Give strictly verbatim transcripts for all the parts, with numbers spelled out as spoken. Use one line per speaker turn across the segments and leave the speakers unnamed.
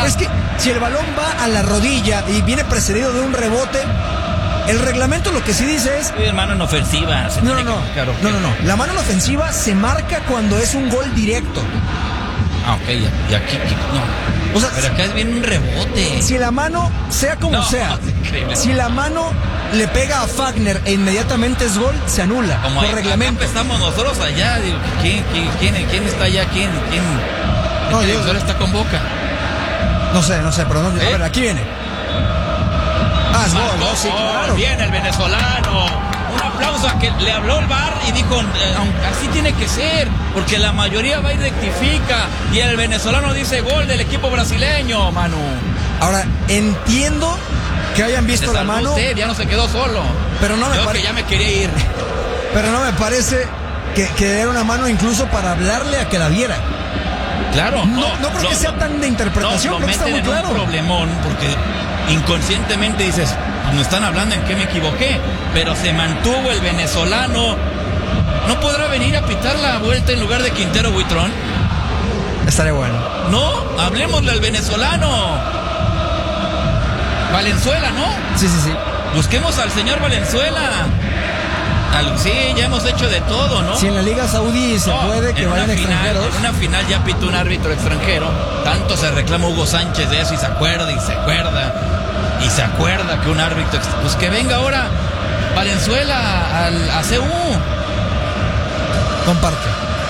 Pero es que si el balón va a la rodilla y viene precedido de un rebote, el reglamento lo que sí dice es...
Sí, mano en ofensiva.
No, no, no.
Claro,
no, no, no. La mano en ofensiva se marca cuando es un gol directo.
Ah, ok, y aquí, aquí no.
O sea,
pero acá viene un rebote.
Si la mano, sea como
no,
sea,
no,
si la mano le pega a Fagner e inmediatamente es gol, se anula.
Como
por
ahí,
reglamento.
Acá estamos nosotros allá. Digo, ¿quién, quién, quién, quién está allá? ¿Quién? ¿Quién?
No,
¿El
yo-
televisor está con Boca?
No sé, no sé, pero no, a
¿Eh?
ver, aquí viene. Ah, es gol,
Marcó
¿no? Sí,
gol,
claro.
Viene el venezolano. Un aplauso a que le habló el V A R y dijo, eh, así tiene que ser, porque la mayoría va y rectifica. Y el venezolano dice gol del equipo brasileño, Manu.
Ahora, entiendo que hayan
Se
visto la
salvó
mano,
usted, ya no se quedó solo.
pero no me
Yo que
parece,
ya me quería ir.
pero no me parece que, que era una mano incluso para hablarle a que la viera.
Claro,
No, no creo que sea tan de interpretación,
no, lo
creo que está
meten
muy
en
claro.
un problemón porque inconscientemente dices, me están hablando en que me equivoqué, pero se mantuvo el venezolano. ¿No podrá venir a pitar la vuelta en lugar de Quintero Buitrón?
Estaría bueno.
No, hablemosle al venezolano. Valenzuela, ¿no?
Sí, sí, sí.
Busquemos al señor Valenzuela. Al- sí, ya hemos hecho de todo, ¿no?
Si en la Liga Saudí se
No,
puede que
en
vayan
una final,
extranjeros.
en una final ya pitó un árbitro extranjero. Tanto se reclama Hugo Sánchez de eso y se acuerda y se acuerda. Y se acuerda que un árbitro... ex- Pues que venga ahora Valenzuela al, a C U.
Comparte.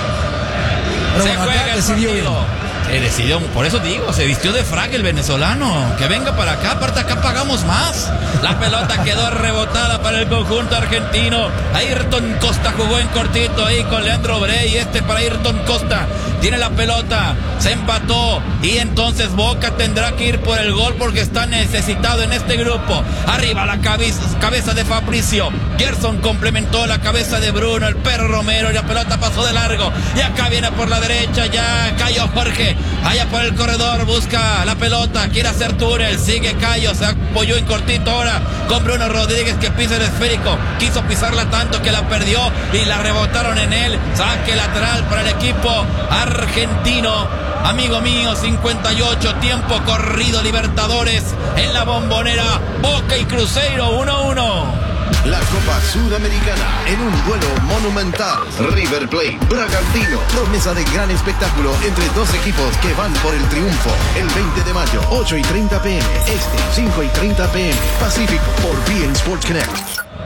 Pero
Se
bueno,
juega
acá
el
decidió
partido.
bien.
Se decidió, por eso digo, se vistió de frac el venezolano. Que venga para acá, aparte acá pagamos más. La pelota quedó rebotada para el conjunto argentino. Ayrton Costa jugó en cortito ahí con Leandro Brey. Este para Ayrton Costa. Tiene la pelota, se empató y entonces Boca tendrá que ir por el gol porque está necesitado en este grupo. Arriba la cabeza, cabeza de Fabricio. Gerson complementó la cabeza de Bruno, el perro Romero y la pelota pasó de largo. Y acá viene por la derecha ya Cayo Jorge. Allá por el corredor busca la pelota, quiere hacer túnel, sigue Cayo, se apoyó en cortito ahora con Bruno Rodríguez que pisa el esférico. Quiso pisarla tanto que la perdió y la rebotaron en él. Saque lateral para el equipo argentino. Amigo mío, cincuenta y ocho, tiempo corrido Libertadores en la Bombonera. Boca y Cruzeiro uno a uno.
La Copa Sudamericana en un duelo monumental. River Plate, Bragantino. Promesa de gran espectáculo entre dos equipos que van por el triunfo. El veinte de mayo, ocho y treinta pm. Este, cinco y treinta pm. Pacífico por B N Sports Connect.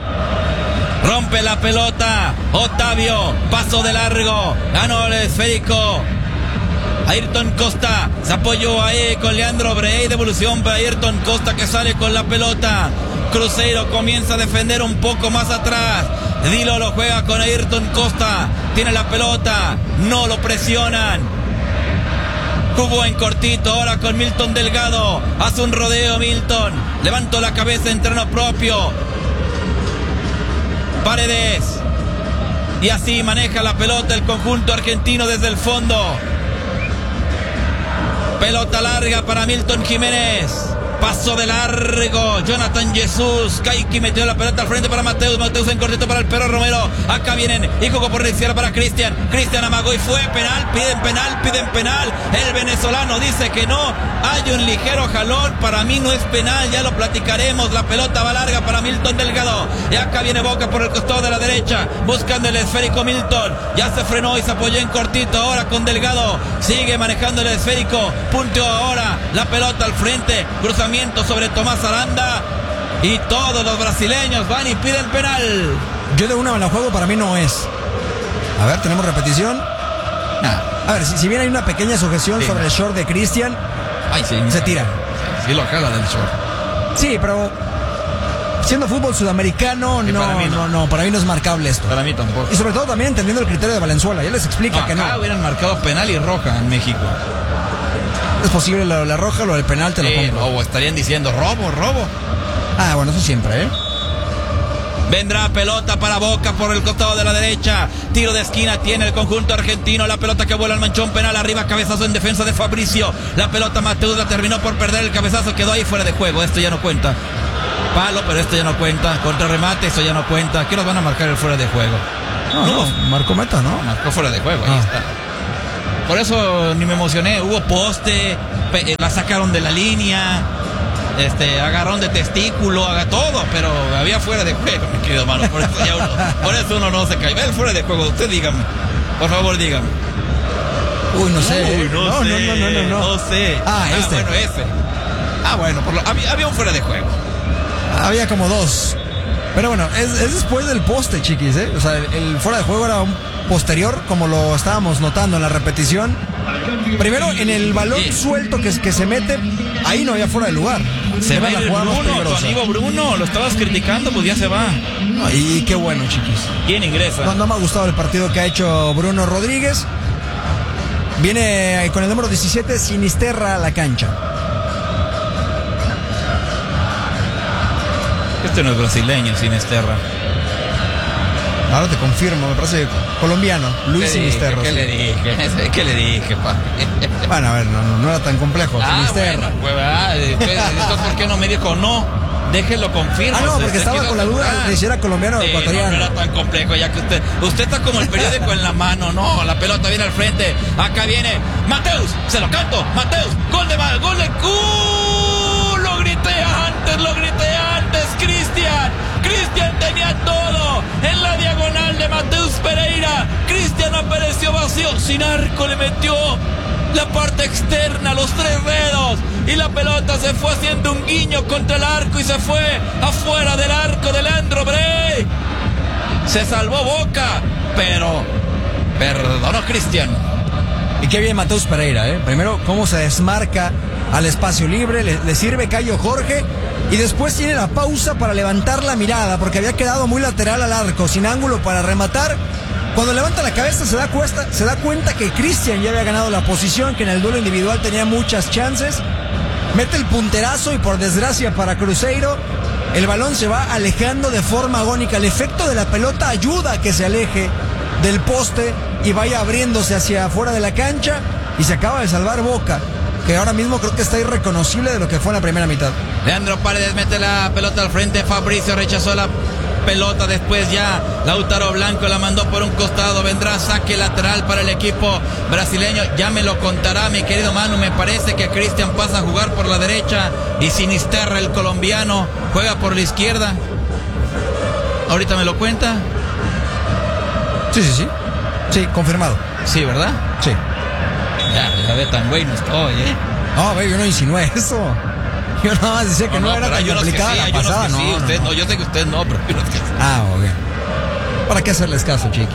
Rompe la pelota. Otavio. Paso de largo. Ganó el esférico. Ayrton Costa se apoyó ahí con Leandro Brey. Devolución para Ayrton Costa que sale con la pelota. Cruzeiro comienza a defender un poco más atrás. Dilo lo juega con Ayrton Costa. Tiene la pelota. No lo presionan. Jugó en cortito ahora con Milton Delgado. Hace un rodeo Milton. Levantó la cabeza en terreno propio. Paredes. Y así maneja la pelota el conjunto argentino desde el fondo. Pelota larga para Milton Jiménez. Paso de largo. Jonathan Jesús. Kaiki metió la pelota al frente para Mateus. Mateus en cortito para el perro Romero. Acá vienen. Y jugó por la izquierda para Cristian. Cristian amagó y fue penal. Piden penal. Piden penal. El venezolano dice que no. Hay un ligero jalón. Para mí no es penal. Ya lo platicaremos. La pelota va larga para Milton Delgado. Y acá viene Boca por el costado de la derecha. Buscando el esférico Milton. Ya se frenó y se apoyó en cortito ahora con Delgado. Sigue manejando el esférico. Punteó ahora la pelota al frente. Cruzamiento sobre Tomás Aranda. Y todos los brasileños van y piden penal.
Yo de una me la juego, para mí no es. A ver, tenemos repetición.
Ah,
A ver, si, si bien hay una pequeña sujeción
Sí.
sobre el short de Cristian,
ay, sí.
se tira.
Sí, lo jala del short.
Sí, pero siendo fútbol sudamericano,
Sí,
no,
para mí no.
no, no, para mí no es marcable esto.
Para mí tampoco.
Y sobre todo también entendiendo el criterio de Valenzuela. Ya les explica
No,
que no.
acá hubieran marcado penal y roja en México.
Es posible lo de la roja, lo del penal te lo
Sí,
compro.
o estarían diciendo robo, robo.
Ah, bueno, eso siempre, ¿eh?
Vendrá pelota para Boca por el costado de la derecha. Tiro de esquina tiene el conjunto argentino. La pelota que vuela al manchón penal. Arriba cabezazo en defensa de Fabricio. La pelota Mateus la terminó por perder. El cabezazo quedó ahí fuera de juego. Esto ya no cuenta. Palo, pero esto ya no cuenta. Contrarremate, eso ya no cuenta. ¿Qué nos van a marcar el fuera de juego?
No, no, marcó meta, ¿no?
Marcó fuera de juego, ahí
Ah.
está. Por eso ni me emocioné. Hubo poste, pe- la sacaron de la línea, este, agarraron de testículo, haga todo, pero había fuera de juego, mi querido hermano. Por eso, ya uno, por eso uno no se cae. Ve el fuera de juego, usted dígame. Por favor, dígame.
Uy, no sé.
Uy, no,
no,
sé.
no, no, no, no, no.
No sé.
Ah, este.
bueno, ese. Ah, bueno, por lo, había, había un fuera de juego.
Había como dos. Pero bueno, es, es después del poste, chiquis, ¿eh? O sea, el, el fuera de juego era un posterior, como lo estábamos notando en la repetición. Primero, en el balón
Sí.
suelto que, que se mete, ahí no había fuera de lugar.
Se
Era
va a ir
la
el
jugada más
Bruno, tu
peligrosa.
amigo Bruno, lo estabas criticando, pues ya se va.
No, y qué bueno, chiquis.
¿Quién ingresa?
No, no me ha gustado el partido que ha hecho Bruno Rodríguez. Viene con el número diecisiete, Sinisterra, a la cancha.
Este no es brasileño, Sinisterra.
Ahora te confirmo, me parece colombiano, Luis
¿Qué dije?
Sinisterra.
¿Qué
sí.
le dije? ¿Qué le dije, pa?
Bueno, a ver, no, no, no era tan complejo.
Ah,
Sinisterra.
bueno, pues, ah, entonces, entonces, ¿por qué no me dijo no? Déjelo confirmo.
Ah, no,
se-
porque
se
estaba
quiso
con la duda
asegurar.
de si era colombiano o
Sí,
ecuatoriano.
No, no era tan complejo, ya que usted usted está como el periódico en la mano. No, la pelota viene al frente. Acá viene Mateus, se lo canto. Mateus, gol de mal, gol de ¡Uh! Lo grité antes, lo grité antes, Cristian. Cristian tenía todo en la diagonal de Mateus Pereira. Cristian apareció vacío, sin arco le metió la parte externa, los tres dedos, y la pelota se fue haciendo un guiño contra el arco y se fue afuera del arco de Leandro Bray. Se salvó Boca, pero perdonó Cristian.
Y qué bien Mateus Pereira, ¿eh? Primero, cómo se desmarca al espacio libre, le, le sirve Cayo Jorge, y después tiene la pausa para levantar la mirada, porque había quedado muy lateral al arco, sin ángulo para rematar. Cuando levanta la cabeza se da, cuesta, se da cuenta que Cristian ya había ganado la posición, que en el duelo individual tenía muchas chances. Mete el punterazo y por desgracia para Cruzeiro, el balón se va alejando de forma agónica. El efecto de la pelota ayuda a que se aleje del poste y vaya abriéndose hacia afuera de la cancha, y se acaba de salvar Boca, que ahora mismo creo que está irreconocible de lo que fue en la primera mitad.
Leandro Paredes mete la pelota al frente. Fabricio rechazó la pelota. Después ya Lautaro Blanco la mandó por un costado. Vendrá saque lateral para el equipo brasileño. Ya me lo contará mi querido Manu. Me parece que Cristian pasa a jugar por la derecha y Sinisterra, el colombiano, juega por la izquierda. Ahorita me lo cuenta.
Sí, sí, sí. Sí, confirmado.
Sí, ¿verdad?
Sí.
Ya, ya ve, tan güey no estoy, ¿eh?
No, ve, yo no insinué eso. Yo nada más decía que no, era
pero
tan
hay unos que
complicada
sí,
la
hay unos
pasada,
que
no,
sí,
no,
usted
no.
no. Yo sé que usted no, pero hay unos que sí.
Ah, ok. ¿Para qué hacerles caso, chiquis?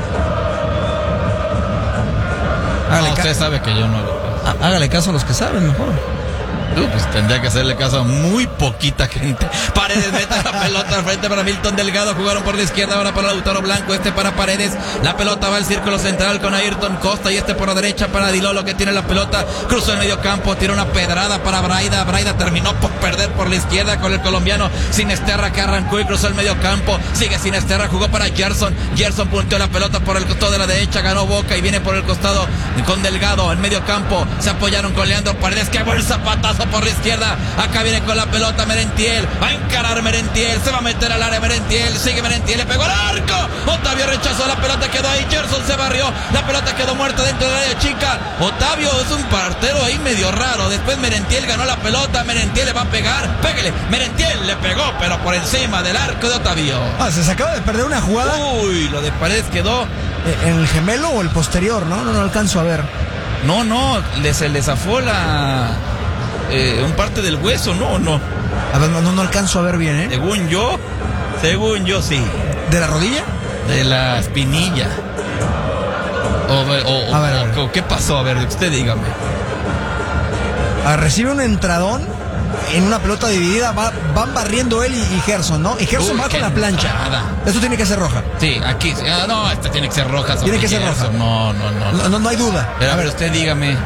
Hágale,
No,
ca-
usted sabe que yo no lo
há- hágale caso a los que saben mejor.
Uh, pues tendría que hacerle caso a muy poquita gente. Paredes mete la pelota al frente para Milton Delgado. Jugaron por la izquierda, ahora para Lautaro Blanco. Este para Paredes. La pelota va al círculo central con Ayrton Costa. Y este por la derecha para Dilolo, que tiene la pelota. Cruzó el medio campo, tira una pedrada para Braida. Braida terminó por perder por la izquierda con el colombiano Sinisterra, que arrancó y cruzó el medio campo. Sigue Sinisterra, jugó para Gerson. Gerson punteó la pelota por el costado de la derecha. Ganó Boca y viene por el costado con Delgado en medio campo. Se apoyaron con Leandro Paredes. ¡Qué buen zapatazo por la izquierda! Acá viene con la pelota Merentiel. Va a encarar Merentiel. Se va a meter al área Merentiel. Sigue Merentiel. Le pegó al arco. Otavio rechazó la pelota. Quedó ahí. Gerson se barrió. La pelota quedó muerta dentro del área chica. Otavio es un partero ahí medio raro. Después Merentiel ganó la pelota. Merentiel le va a pegar. Pégale. Merentiel le pegó, pero por encima del arco de Otavio.
Ah, se acaba de perder una jugada.
Uy, lo de Paredes quedó.
eh, ¿En el gemelo o el posterior? No, no, no alcanzo a ver.
No, no, le, se le zafó la. Eh, un parte del hueso, no, no.
A ver, no, no, no alcanzo a ver bien, ¿eh?
Según yo, según yo sí.
¿De la rodilla?
De la espinilla. O, o,
A ver, a ver.
o- ¿qué pasó? A ver, usted dígame.
Ah, recibe un entradón en una pelota dividida. Va, van barriendo él y, y Gerson, ¿no? Y Gerson
Uy,
va
qué
con la plancha.
entrada.
Esto tiene que ser roja.
Sí, aquí. sí. Ah, no, esta tiene que ser roja. sobre
Tiene que ser
Gerson.
roja.
No, no, no.
No, no, no hay duda.
Pero, a
A
ver,
ver,
usted dígame.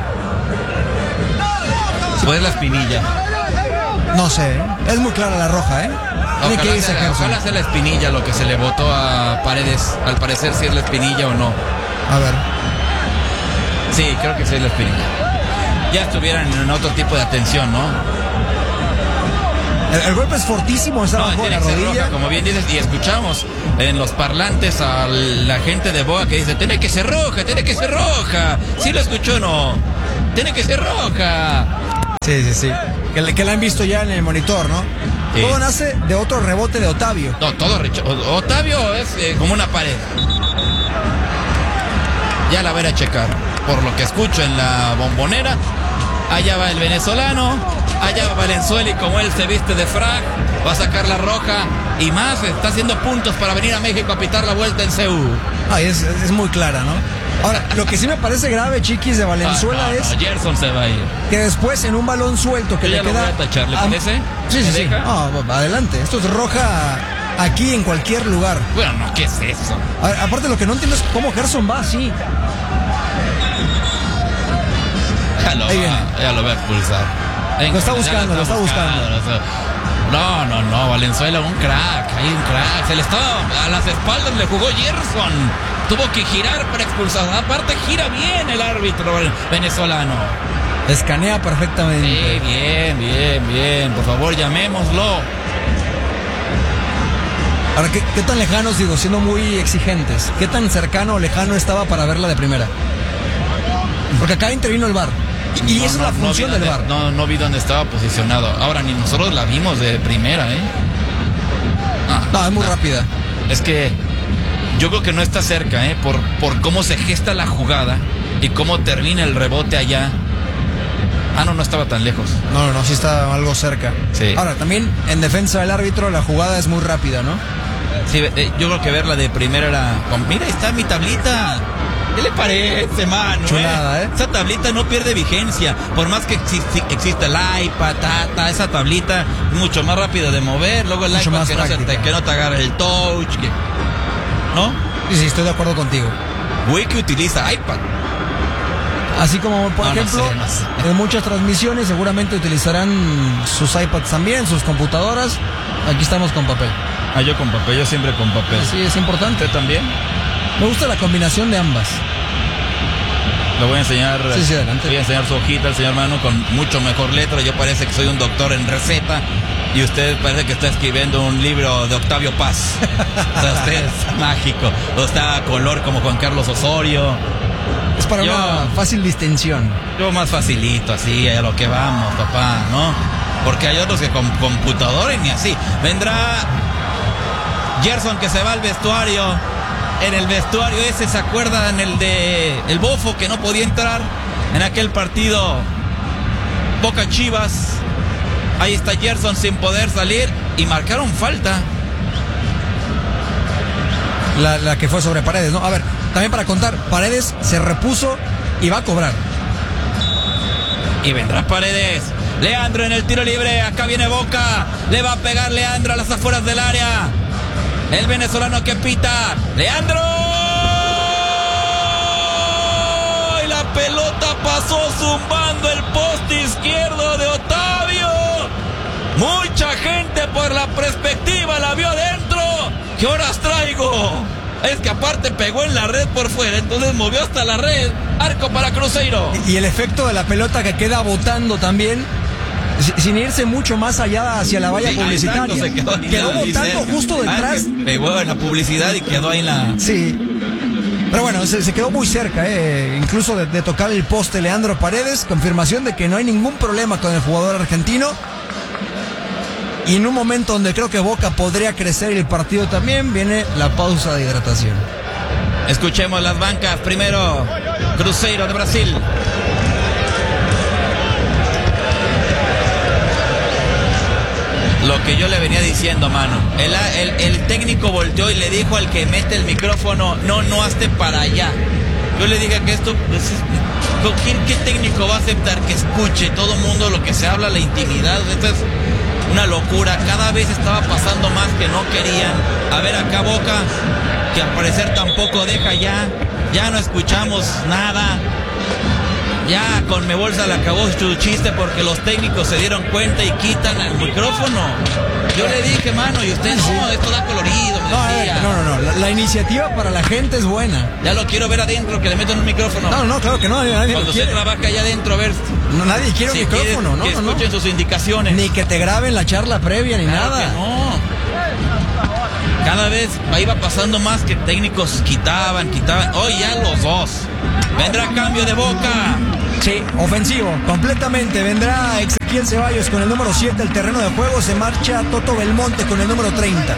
Pues la espinilla.
no sé, ¿eh? Es muy clara la roja, ¿eh? Tiene
Ojalá
que irse
sea,
Gerson.
ojalá sea la espinilla lo que se le botó a Paredes. Al parecer si es la espinilla o no.
A ver.
Sí, creo que sí es la espinilla. Ya estuvieran en otro tipo de atención, ¿no?
El, el golpe es fortísimo, está
No,
bajo
tiene
la
que ser
rodilla.
roja, como bien dices, y escuchamos en los parlantes a la gente de Boa que dice, tiene que ser roja, tiene que ser roja. ¿Sí lo escuchó o no? Tiene que ser roja.
Sí, sí, sí. Que, que la han visto ya en el monitor, ¿no? Sí. Todo nace de otro rebote de Otavio.
No, todo recho- Otavio es eh, como una pared. Ya la veré a checar. Por lo que escucho en la bombonera, allá va el venezolano, allá va Valenzuela y como él se viste de frac, va a sacar la roja y más, está haciendo puntos para venir a México a pitar la vuelta en C U.
Ay, es, es muy clara, ¿no? Ahora, lo que sí me parece grave, Chiquis, de Valenzuela
ah, no,
es...
No, Gerson se va a ir.
Que después en un balón suelto que
Yo
le
ya
queda...
Lo voy a tachar, ¿le parece?
Sí, sí, sí. No, adelante. Esto es roja aquí en cualquier lugar.
Bueno, no, ¿qué es eso?
A, aparte, lo que no entiendo es cómo Gerson va así.
Ya lo,
Ahí
va,
viene.
ya lo va a expulsar. Venga,
Lo está buscando, lo está buscando.
lo está- No, no, no, Valenzuela, un crack, hay un crack. Se le estaba a las espaldas, le jugó Gerson. Tuvo que girar para expulsar. Aparte, gira bien el árbitro venezolano.
Escanea perfectamente.
Sí, bien, bien, bien. Por favor, llamémoslo.
Ahora, ¿qué, ¿qué tan lejanos, digo, siendo muy exigentes? ¿Qué tan cercano o lejano estaba para verla de primera? Porque acá intervino el V A R. Y, y
No,
esa
no,
es la
no
función
vi
del
dónde-
V A R.
No, no vi dónde estaba posicionado. Ahora, ni nosotros la vimos de primera, ¿eh? Ah,
No, es muy
ah.
rápida.
Es que yo creo que no está cerca, ¿eh? Por, por cómo se gesta la jugada y cómo termina el rebote allá. Ah, no, no estaba tan lejos.
No, no, no, sí está algo cerca.
Sí.
Ahora, también en defensa del árbitro la jugada es muy rápida, ¿no?
Sí, eh, yo creo que verla de primera era... Mira, ahí está mi tablita. ¿Qué le parece, mano?
Chulada, ¿eh?
Esa tablita no pierde vigencia. Por más que exi- exista el iPad, ta, ta, esa tablita es mucho más rápida de mover. Luego el
Mucho
iPad
más
que no, se
práctica.
te, que no te agarre el touch. Que... ¿No?
Sí, sí, estoy de acuerdo contigo.
Wiki utiliza iPad.
Así como, por
No, no
ejemplo,
sé, no sé.
en muchas transmisiones seguramente utilizarán sus iPads también, sus computadoras. Aquí estamos con papel.
Ah, yo con papel, yo siempre con papel.
Sí, es importante.
¿Usted también?
Me gusta la combinación de ambas.
Le voy a enseñar,
Sí, sí, adelante.
voy a enseñar su hojita al señor Manu con mucho mejor letra. Yo parece que soy un doctor en receta y usted parece que está escribiendo un libro de Octavio Paz. O sea, usted es mágico. O está a color como Juan Carlos Osorio.
Es para
Yo-
una fácil distensión.
Yo más facilito, así, a lo que vamos, papá, ¿no? Porque hay otros que con computadores ni así. Vendrá Gerson que se va al vestuario. En el vestuario ese, ¿se acuerdan? El de el Bofo que no podía entrar en aquel partido Boca Chivas. Ahí está Gerson sin poder salir y marcaron falta.
La, la que fue sobre Paredes, ¿no? A ver, también para contar, Paredes se repuso y va a cobrar.
Y vendrá Paredes. Leandro en el tiro libre. Acá viene Boca. Le va a pegar Leandro a las afueras del área. El venezolano que pita. ¡Leandro! Y la pelota pasó zumbando el poste izquierdo de Otavio. Mucha gente por la perspectiva la vio adentro. ¿Qué horas traigo? Es que aparte pegó en la red por fuera, entonces movió hasta la red. Arco para Cruzeiro.
Y el efecto de la pelota que queda botando también, si- sin irse mucho más allá hacia la valla
Sí,
publicitaria.
exacto, se quedó, ahí
quedó
en la
botando
licencia.
justo detrás.
Ah, pegó en la publicidad y quedó ahí en la...
Sí. Pero bueno, se, se quedó muy cerca, eh, incluso de, de tocar el poste Leandro Paredes. Confirmación de que no hay ningún problema con el jugador argentino. Y en un momento donde creo que Boca podría crecer el partido también, viene la pausa de hidratación.
Escuchemos las bancas. Primero, Cruzeiro de Brasil. Lo que yo le venía diciendo, mano. El, el, el técnico volteó y le dijo al que mete el micrófono, no, no hazte para allá. Yo le dije que esto, pues, ¿qué, qué técnico va a aceptar que escuche todo el mundo lo que se habla, la intimidad? Esto es una locura. Cada vez estaba pasando más que no querían. A ver acá Boca, que al parecer tampoco deja ya. Ya no escuchamos nada. Ya Conmebol se le acabó su chiste porque los técnicos se dieron cuenta y quitan el micrófono. Yo le dije, mano, y usted no, esto da colorido, me
No, a
decía.
ver, no, no, no. La, la iniciativa para la gente es buena.
Ya lo quiero ver adentro, que le metan un micrófono.
No, no, claro que no. Nadie, nadie
Cuando
lo
usted
quiere.
trabaja allá adentro, a ver
No, nadie quiere
si
un micrófono,
quiere, que
no, no,
escuchen
no.
sus indicaciones.
Ni que te graben la charla previa ni
Claro
nada.
que no. Cada vez iba pasando más que técnicos quitaban, quitaban. Hoy ya los dos. Vendrá cambio de Boca.
Sí, ofensivo, completamente. Vendrá Ezequiel Ceballos con el número siete al terreno de juego. Se marcha Toto Belmonte con el número treinta.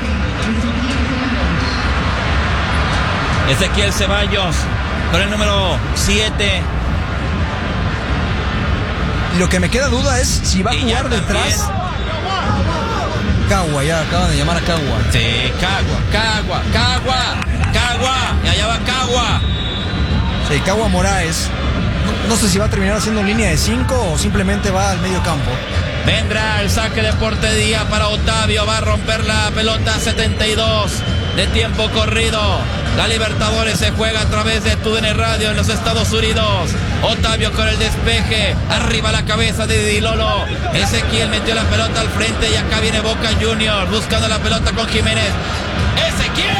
Ezequiel Ceballos con el número siete.
Lo que me queda duda es si va a
Y
jugar
ya
detrás. Cagua, ya acaban de llamar a Cagua.
Sí, Cagua, Cagua, Cagua, Cagua. Y allá va Cagua.
Sí, Cagua Moraes. No, no sé si va a terminar haciendo línea de cinco o simplemente va al medio campo.
Vendrá el saque de portería para Otavio. Va a romper la pelota. setenta y dos de tiempo corrido. La Libertadores se juega a través de T U D N Radio en los Estados Unidos. Otavio con el despeje. Arriba la cabeza de Dilolo. Ezequiel metió la pelota al frente y acá viene Boca Juniors buscando la pelota con Jiménez. Ezequiel.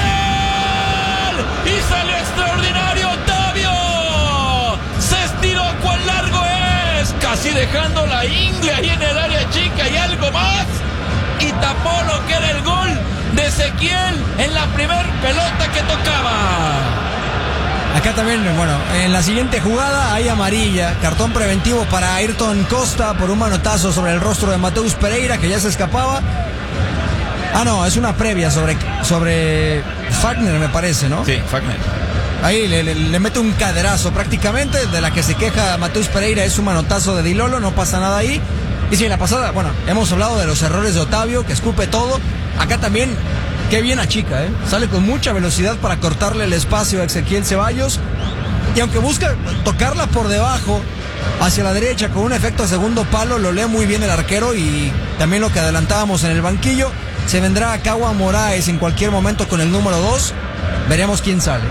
Y salió extraordinario Otavio. Se estiró. ¿Cuán largo es? Casi dejando la ingle ahí en el área chica y algo más. Y tapó lo que era el gol de Ezequiel en la primer pelota que tocaba.
Acá también, bueno, en la siguiente jugada hay amarilla, cartón preventivo para Ayrton Costa por un manotazo sobre el rostro de Mateus Pereira, que ya se escapaba. Ah, no, es una previa sobre, sobre Fagner, me parece, ¿no?
Sí, Fagner.
Ahí le, le, le mete un caderazo prácticamente. De la que se queja Mateus Pereira es un manotazo de Dilolo, no pasa nada ahí. Y sí, en la pasada, bueno, hemos hablado de los errores de Otavio, que escupe todo. Acá también, qué bien achica, ¿eh? Sale con mucha velocidad para cortarle el espacio a Ezequiel Ceballos. Y aunque busca tocarla por debajo, hacia la derecha, con un efecto a segundo palo, lo lee muy bien el arquero. Y también lo que adelantábamos en el banquillo, se vendrá a Cagua Moraes en cualquier momento con el número dos. Veremos quién sale.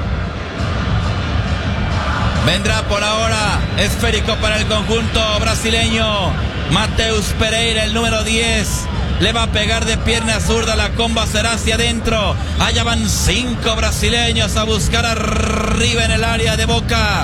Vendrá por ahora esférico para el conjunto brasileño. Mateus Pereira, el número diez. Le va a pegar de pierna zurda, la comba será hacia adentro. Allá van cinco brasileños a buscar arriba en el área de Boca.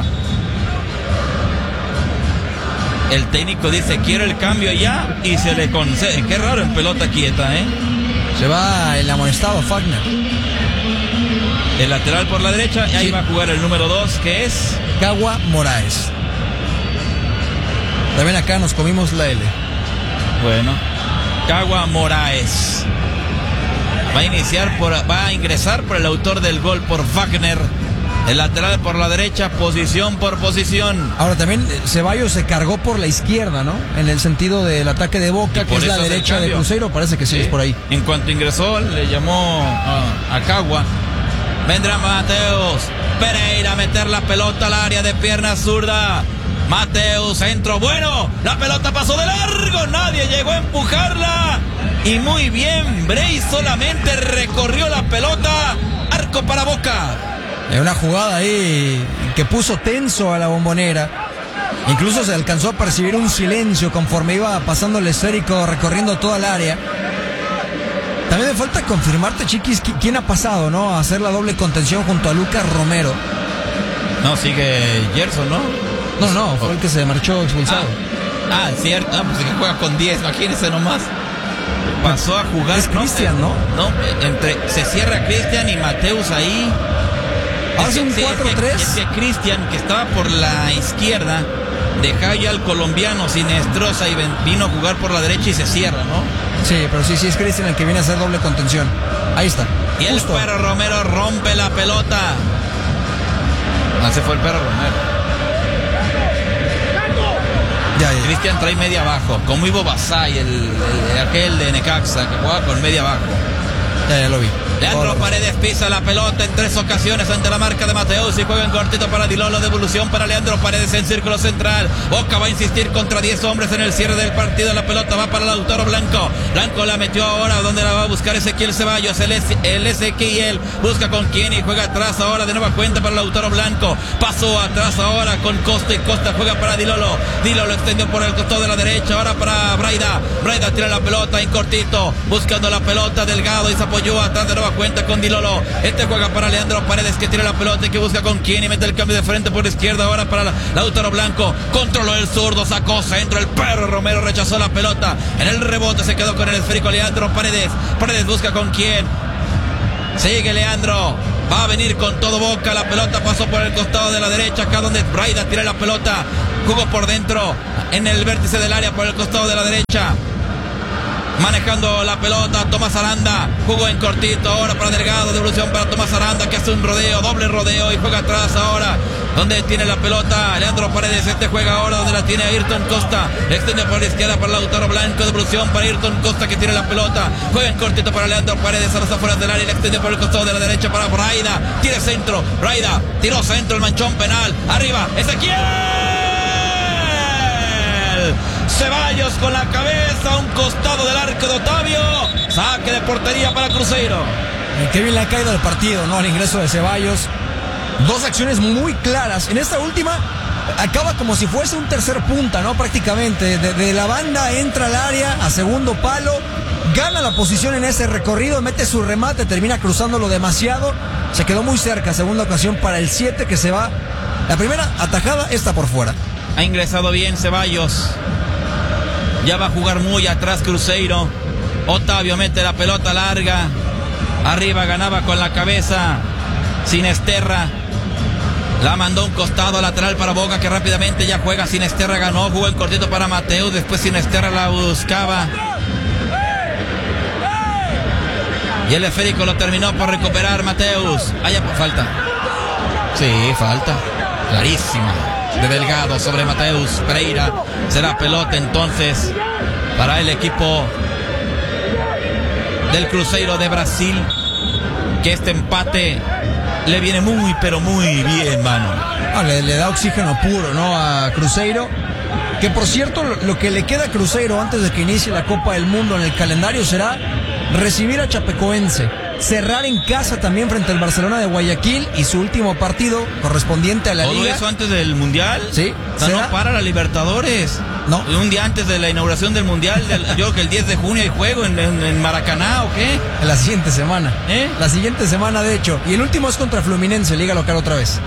El técnico dice, quiero el cambio ya, y se le concede. Qué raro en pelota quieta, ¿eh?
Se va el amonestado Fagner.
El lateral por la derecha, y ahí sí va a jugar el número dos, que es
Cagua Moraes. También acá nos comimos la L.
Bueno, Cagua Moraes va a iniciar por, va a ingresar por el autor del gol, por Fagner. El lateral por la derecha, posición por posición.
Ahora también Ceballos se cargó por la izquierda, ¿no? En el sentido del ataque de Boca, que es la derecha de Cruzeiro, parece que sí, sí es por ahí.
En cuanto ingresó, le llamó a, a Cagua. Vendrá Mateus Pereira a meter la pelota al área de pierna zurda. Mateus, centro bueno, la pelota pasó de largo, nadie llegó a empujarla. Y muy bien, Bray solamente recorrió la pelota, arco para Boca.
Es una jugada ahí que puso tenso a la Bombonera. Incluso se alcanzó a percibir un silencio conforme iba pasando el esférico, recorriendo toda el área. También me falta confirmarte, Chiquis, quién ha pasado, ¿no? A hacer la doble contención junto a Lucas Romero.
No, sigue Gerson, ¿no?
No, no, fue el que se marchó expulsado.
Ah, ah cierto. Ah, pues que juega con diez, imagínense nomás. Pasó a jugar.
Es Cristian, ¿no?
No, entre, se cierra Cristian y Mateus ahí.
Hace un cuatro tres.
Es que Cristian, que estaba por la izquierda, dejó ya al colombiano Sinestrosa y vino a jugar por la derecha y se cierra, ¿no?
Sí, pero sí, sí es Cristian el que viene a hacer doble contención. Ahí está.
Y el Perro Romero rompe la pelota. No, se fue el Perro Romero.
Ya, ya.
Cristian trae media abajo, como Ivo Basay, el, el, aquel de Necaxa, que juega con media abajo.
Ya, ya lo vi.
Leandro
oh,
Paredes pisa la pelota en tres ocasiones ante la marca de Mateus y juega en cortito para Dilolo. Devolución para Leandro Paredes en círculo central. Boca va a insistir contra diez hombres en el cierre del partido. La pelota va para Lautaro Blanco. Blanco la metió ahora. ¿Dónde la va a buscar Ezequiel Ceballos? El, el Ezequiel busca con quién y juega atrás ahora de nueva cuenta para Lautaro Blanco. Pasó atrás ahora con Costa y Costa juega para Dilolo. Dilolo extendió por el costado de la derecha. Ahora para Braida. Braida tira la pelota en cortito. Buscando la pelota Delgado y se apoyó atrás de nueva cuenta con Dilolo. Este juega para Leandro Paredes que tira la pelota y que busca con quién y mete el cambio de frente por izquierda ahora para Lautaro Blanco. Controló el zurdo, sacó centro, el Perro Romero rechazó la pelota. En el rebote se quedó con el esférico Leandro Paredes. Paredes busca con quién. Sigue Leandro. Va a venir con todo Boca. La pelota pasó por el costado de la derecha. Acá donde Braida tira la pelota. Jugó por dentro. En el vértice del área por el costado de la derecha. Manejando la pelota, Tomás Aranda. Jugó en cortito ahora para Delgado. Devolución para Tomás Aranda, que hace un rodeo, doble rodeo y juega atrás ahora. Donde tiene la pelota Leandro Paredes. Este juega ahora donde la tiene Ayrton Costa. Extiende por la izquierda para Lautaro Blanco. Devolución para Ayrton Costa, que tiene la pelota. Juega en cortito para Leandro Paredes a las afueras del área. Y la extiende por el costado de la derecha para Braida. Tira centro. Braida tiró centro, el manchón penal. Arriba, Ezequiel Ceballos con la cabeza a un costado del arco de Otavio. Saque de portería para Cruzeiro.
Qué bien le ha caído al partido, ¿no? El ingreso de Ceballos. Dos acciones muy claras. En esta última acaba como si fuese un tercer punta, ¿no? Prácticamente. De, de la banda entra al área a segundo palo. Gana la posición en ese recorrido. Mete su remate. Termina cruzándolo demasiado. Se quedó muy cerca. Segunda ocasión para el siete, que se va. La primera atajada está por fuera.
Ha ingresado bien Ceballos. Ya va a jugar muy atrás Cruzeiro. Otavio mete la pelota larga. Arriba ganaba con la cabeza Sinesterra. La mandó un costado lateral para Boca, que rápidamente ya juega. Sinesterra ganó, jugó en cortito para Mateus. Después Sinesterra la buscaba. Y el esférico lo terminó por recuperar Mateus. Allá por falta. Sí, falta. Clarísima. De Delgado sobre Mateus Pereira. Será pelota entonces para el equipo del Cruzeiro de Brasil, que este empate le viene muy pero muy bien, mano.
Ah, le, le da oxígeno puro, ¿no? A Cruzeiro, que por cierto lo, lo que le queda a Cruzeiro antes de que inicie la Copa del Mundo en el calendario será recibir a Chapecoense, cerrar en casa también frente al Barcelona de Guayaquil y su último partido correspondiente a la
¿Todo
Liga.
eso antes del Mundial?
Sí.
O sea, no para la Libertadores.
No.
Un día antes de la inauguración del Mundial, del, yo creo que el diez de junio hay juego en, en, en Maracaná, ¿o qué?
La siguiente semana.
¿Eh?
La siguiente semana, de hecho. Y el último es contra Fluminense, Liga Local otra vez.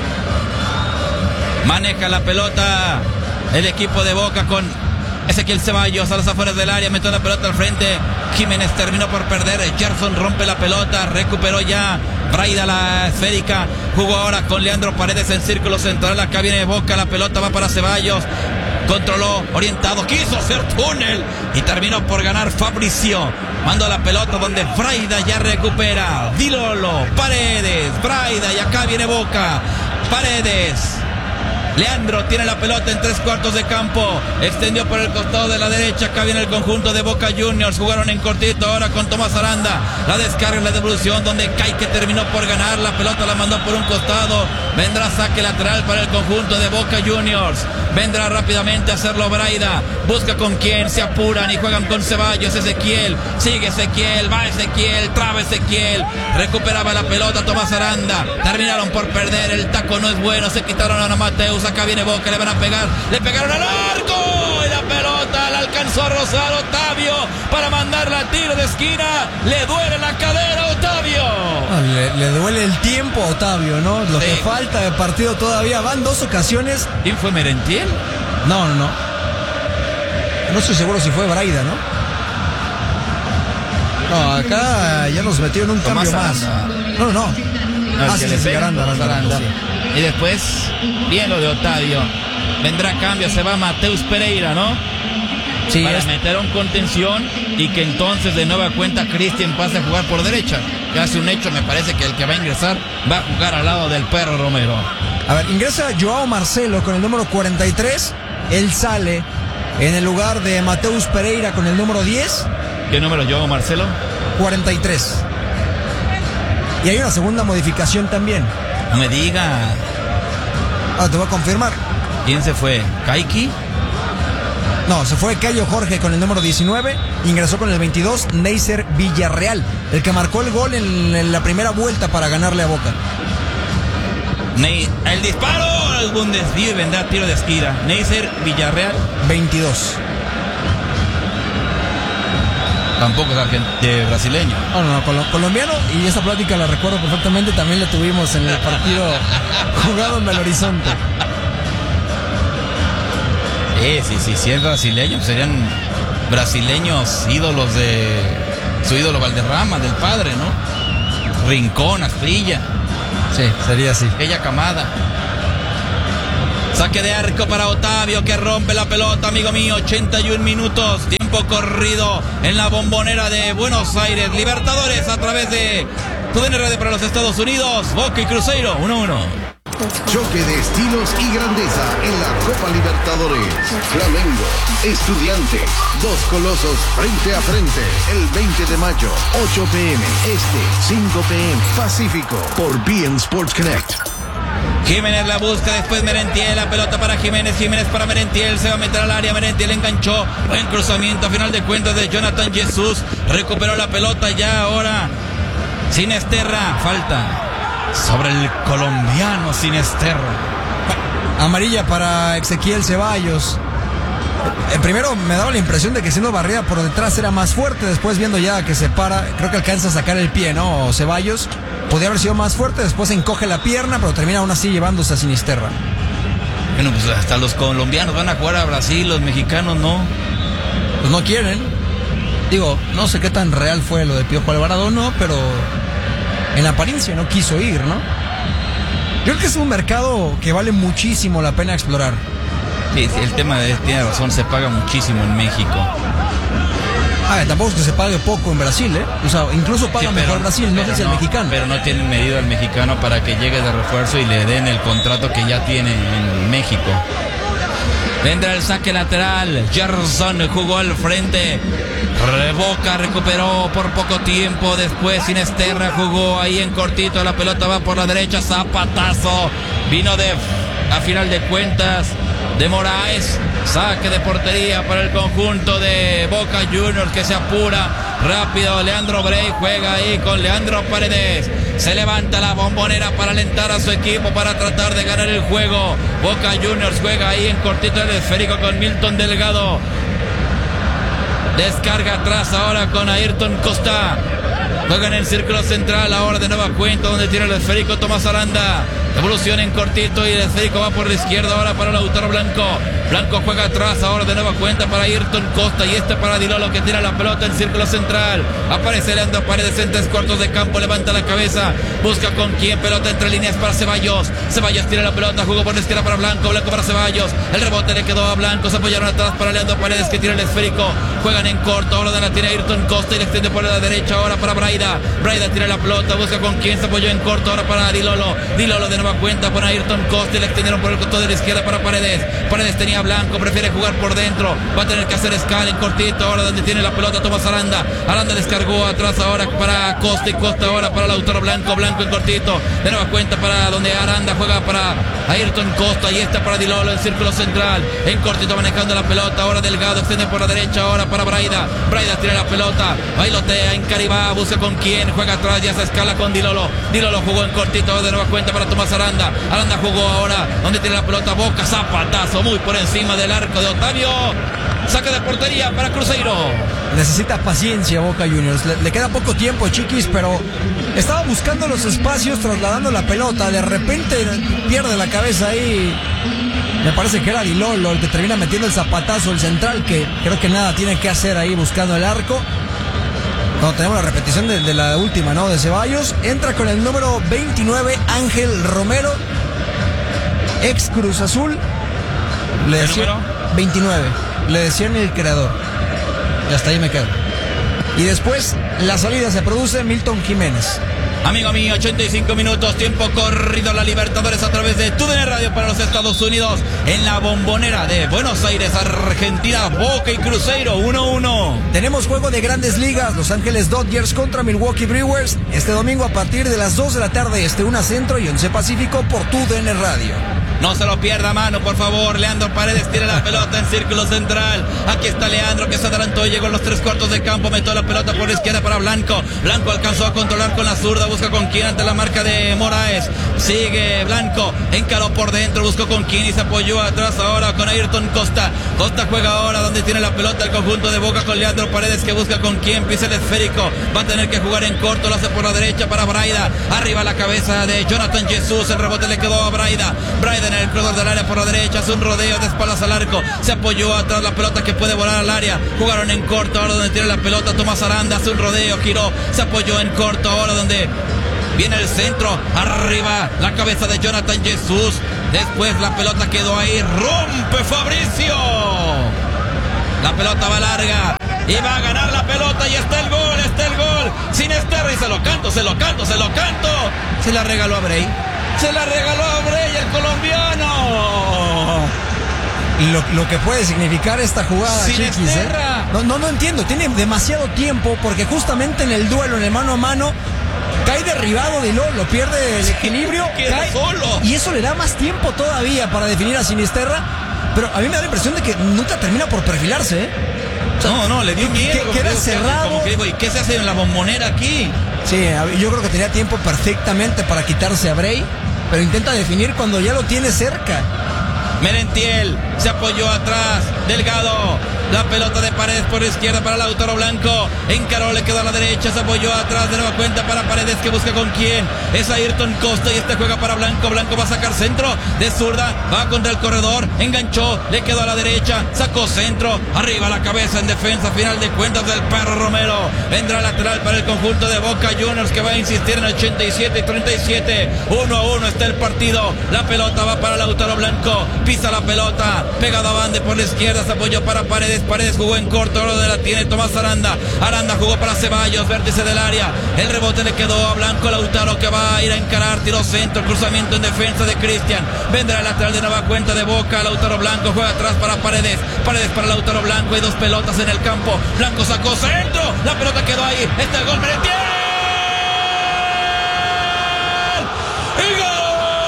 Maneja la pelota el equipo de Boca con Ezequiel Ceballos a las afueras del área, metió la pelota al frente. Jiménez terminó por perder. Gerson rompe la pelota, recuperó ya Braida la esférica. Jugó ahora con Leandro Paredes en círculo central. Acá viene Boca, la pelota va para Ceballos. Controló, orientado, quiso hacer túnel y terminó por ganar Fabricio. Mandó la pelota donde Braida ya recupera. Dilolo, Paredes, Braida y acá viene Boca. Paredes. Leandro tiene la pelota en tres cuartos de campo. Extendió por el costado de la derecha. Acá viene el conjunto de Boca Juniors. Jugaron en cortito ahora con Tomás Aranda. La descarga en la devolución donde Caique terminó por ganar. La pelota la mandó por un costado. Vendrá saque lateral para el conjunto de Boca Juniors. Vendrá rápidamente a hacerlo Braida. Busca con quién. Se apuran y juegan con Ceballos. Ezequiel. Sigue Ezequiel. Va Ezequiel. Traba Ezequiel. Recuperaba la pelota Tomás Aranda. Terminaron por perder. El taco no es bueno. Se quitaron a Mateus. Acá viene Boca, le van a pegar, le pegaron al arco y la pelota la alcanzó a rozar Otavio para mandarla a tiro de esquina. Le duele la cadera a Otavio.
Ah, le, le duele el tiempo a Otavio, ¿no? Lo sí. que falta de partido todavía. Van dos ocasiones.
¿Quién fue, Merentiel?
No, no, no. No estoy seguro si fue Braida, ¿no? No, acá ya nos metieron un Tomás cambio más.
Aranda.
No, no.
no
ah, sí, sí, Aranda, Aranda, Aranda.
Y después, bien lo de Otavio. Vendrá cambio, se va Mateus Pereira, ¿no? Sí. Para es... meter un contención y que entonces de nueva cuenta Cristian pase a jugar por derecha. Que hace un hecho, me parece que el que va a ingresar va a jugar al lado del Perro Romero.
A ver, ingresa Joao Marcelo con el número cuarenta y tres. Él sale en el lugar de Mateus Pereira con el número diez.
¿Qué número Joao Marcelo?
cuarenta y tres. Y hay una segunda modificación también.
No me diga.
Ah, te voy a confirmar.
¿Quién se fue? ¿Kaiki?
No, se fue Cayo Jorge con el número diecinueve. Ingresó con el veintidós Neisser Villarreal, el que marcó el gol en, en la primera vuelta para ganarle a Boca.
Ney, el disparo, algún desvío y vendrá tiro de esquina. Neisser Villarreal.
veintidós.
Tampoco es argentino, brasileño.
No, no, no, col- colombiano. Y esa plática la recuerdo perfectamente. También la tuvimos en el partido jugado en Belo Horizonte.
Sí, sí, sí, sí es brasileño. Serían brasileños ídolos de su ídolo Valderrama, del padre, ¿no? Rincón, Asprilla.
Sí, sería así.
Ella camada. Saque de arco para Otavio que rompe la pelota, amigo mío. ochenta y un minutos, tiempo corrido en la Bombonera de Buenos Aires. Libertadores a través de T D N Radio para los Estados Unidos. Boca y Cruzeiro, uno uno.
Choque de estilos y grandeza en la Copa Libertadores. Flamengo, Estudiantes, dos colosos frente a frente. El veinte de mayo, ocho pm Este, cinco pm Pacífico, por B N Sports Connect.
Jiménez la busca, después Merentiel, la pelota para Jiménez, Jiménez para Merentiel, se va a meter al área, Merentiel enganchó, buen cruzamiento a final de cuentas de Jonathan Jesús, recuperó la pelota ya ahora, Sinisterra, falta sobre el colombiano Sinisterra.
Amarilla para Ezequiel Ceballos. Eh, primero me daba la impresión de que siendo barrida por detrás era más fuerte, después viendo ya que se para, creo que alcanza a sacar el pie, ¿no? Ceballos podía haber sido más fuerte, después encoge la pierna, pero termina aún así llevándose a Sinisterra.
Bueno, pues hasta los colombianos van a jugar a Brasil, los mexicanos no.
Pues no quieren. Digo, no sé qué tan real fue lo de Piojo Alvarado, no, pero en la apariencia no quiso ir, ¿no? Yo creo que es un mercado que vale muchísimo la pena explorar.
Sí, sí, el tema de, tiene razón, se paga muchísimo en México.
Ah, tampoco es que se pague poco en Brasil, ¿eh? O sea, incluso paga
Sí, pero,
mejor Brasil, no sé si el mexicano.
Pero no tienen medido al mexicano para que llegue de refuerzo y le den el contrato que ya tiene en México. Vendrá el saque lateral, Gerson jugó al frente, Boca recuperó por poco tiempo, después Sinisterra jugó ahí en cortito, la pelota va por la derecha, zapatazo, vino de, a final de cuentas, de Moraes, saque de portería para el conjunto de Boca Juniors que se apura rápido. Leandro Brey juega ahí con Leandro Paredes, se levanta la Bombonera para alentar a su equipo para tratar de ganar el juego. Boca Juniors juega ahí en cortito el esférico con Milton Delgado, descarga atrás ahora con Ayrton Costa, juega en el círculo central ahora de nueva cuenta donde tiene el esférico Tomás Aranda. Evolución en cortito y el esférico va por la izquierda ahora para Lautaro Blanco. Blanco juega atrás ahora de nueva cuenta para Ayrton Costa y este para Dilolo que tira la pelota en círculo central. Aparece Leandro Paredes en tres cuartos de campo, levanta la cabeza, busca con quién, pelota entre líneas para Ceballos. Ceballos tira la pelota, jugó por la izquierda para Blanco, Blanco para Ceballos. El rebote le quedó a Blanco, se apoyaron atrás para Leandro Paredes que tira el esférico. Juegan en corto, ahora de la tira Ayrton Costa y le extiende por la derecha ahora para Braida. Braida tira la pelota, busca con quién, se apoyó en corto ahora para Dilolo. Dilolo de nueva cuenta por Ayrton Costa y le extendieron por el costado de la izquierda para Paredes. Paredes tenía Blanco, prefiere jugar por dentro, va a tener que hacer escala en cortito ahora donde tiene la pelota Tomás Aranda. Aranda descargó atrás ahora para Costa y Costa ahora para Lautaro Blanco. Blanco en cortito, de nueva cuenta para donde Aranda juega para Ayrton Costa y esta para Dilolo en círculo central. En cortito manejando la pelota ahora Delgado, extiende por la derecha ahora para Braida. Braida tira la pelota, bailotea en Caribá, busca con quién, juega atrás y hace escala con Dilolo. Dilolo jugó en cortito de nueva cuenta para Tomás Aranda. Aranda jugó ahora donde tiene la pelota Boca, zapatazo muy por encima del arco de Otavio, saque de portería para Cruzeiro.
Necesita paciencia Boca Juniors, le, le queda poco tiempo, chiquis, pero estaba buscando los espacios, trasladando la pelota, de repente pierde la cabeza ahí. Me parece que era Dilolo el que termina metiendo el zapatazo, el central, que creo que nada tiene que hacer ahí buscando el arco. No, tenemos la repetición de, de la última, ¿no? De Ceballos. Entra con el número veintinueve, Ángel Romero, ex Cruz Azul. Le
¿Qué
decía,
número?
veintinueve. Le decían el creador. Y hasta ahí me quedo. Y después, la salida se produce Milton Jiménez.
Amigo mío, ochenta y cinco minutos, tiempo corrido, la Libertadores a través de T D N Radio para los Estados Unidos en la Bombonera de Buenos Aires, Argentina, Boca y Cruzeiro, uno uno.
Tenemos juego de Grandes Ligas, Los Ángeles Dodgers contra Milwaukee Brewers, este domingo a partir de las dos de la tarde, este una Centro y once Pacífico por T D N Radio.
No se lo pierda, mano, por favor. Leandro Paredes tira la pelota en círculo central. Aquí está Leandro que se adelantó y llegó a los tres cuartos de campo. Metió la pelota por la izquierda para Blanco. Blanco alcanzó a controlar con la zurda. Busca con quién ante la marca de Moraes. Sigue Blanco. Encaró por dentro. Buscó con quién y se apoyó atrás ahora con Ayrton Costa. Costa juega ahora donde tiene la pelota el conjunto de Boca con Leandro Paredes que busca con quién. Pisa el esférico. Va a tener que jugar en corto. Lo hace por la derecha para Braida. Arriba la cabeza de Jonathan Jesús. El rebote le quedó a Braida. Braida en el corredor del área por la derecha, hace un rodeo de espaldas al arco, se apoyó atrás la pelota que puede volar al área, jugaron en corto, ahora donde tiene la pelota Tomás Aranda, hace un rodeo, giró, se apoyó en corto, ahora donde viene el centro, arriba la cabeza de Jonathan Jesús, después la pelota quedó ahí, rompe Fabricio, la pelota va larga, y va a ganar la pelota y está el gol, está el gol, Sinisterra y se lo canto, se lo canto, se lo canto,
Se la regaló a Bray.
se la regaló a Bray el colombiano.
Lo, lo que puede significar esta jugada, Chiquis, ¿eh?
Sinisterra.
No, no, no entiendo, tiene demasiado tiempo porque justamente en el duelo, en el mano a mano, cae derribado de Lolo, pierde el equilibrio,
queda
cae,
solo.
y eso le da más tiempo todavía para definir a Sinisterra, pero a mí me da la impresión de que nunca termina por perfilarse, ¿eh? O sea,
No, no, le dio miedo.
que-
como
queda
digo,
cerrado.
como que digo, ¿y qué se hace en la bombonera aquí?
Sí, a ver, yo creo que tenía tiempo perfectamente para quitarse a Bray, pero intenta definir cuando ya lo tiene cerca.
Merentiel se apoyó atrás, Delgado, la pelota de Paredes por la izquierda para Lautaro Blanco, encaró, le quedó a la derecha, se apoyó atrás, de nueva cuenta para Paredes que busca con quién, es Ayrton Costa y este juega para Blanco, Blanco va a sacar centro, de zurda, va contra el corredor, enganchó, le quedó a la derecha, sacó centro, arriba la cabeza en defensa, final de cuentas del Perro Romero, vendrá lateral para el conjunto de Boca Juniors que va a insistir en ochenta y siete y treinta y siete, uno a uno está el partido, la pelota va para Lautaro Blanco, pisa la pelota, pegado a Bande por la izquierda, se apoyó para Paredes, Paredes jugó en corto, ahora de la tiene Tomás Aranda, Aranda jugó para Ceballos, vértice del área, el rebote le quedó a Blanco, Lautaro que va a ir a encarar, tiro centro, cruzamiento en defensa de Cristian, vendrá el lateral de nueva cuenta de Boca, Lautaro Blanco juega atrás para Paredes, Paredes para Lautaro Blanco, hay dos pelotas en el campo, Blanco sacó centro, la pelota quedó ahí, está el gol, Merentiel, ¡y gol!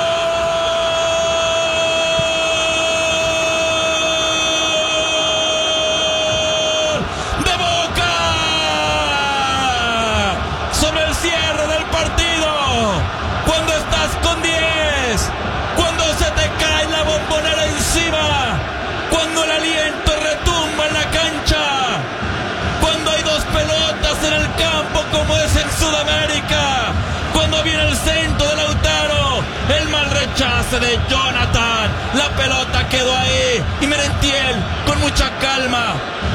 Cuando estás con diez, cuando se te cae la bombonera encima, cuando el aliento retumba en la cancha, cuando hay dos pelotas en el campo como es en Sudamérica, cuando viene el centro de Lautaro, el mal rechace de Jonathan, la pelota quedó ahí y Merentiel con mucha calma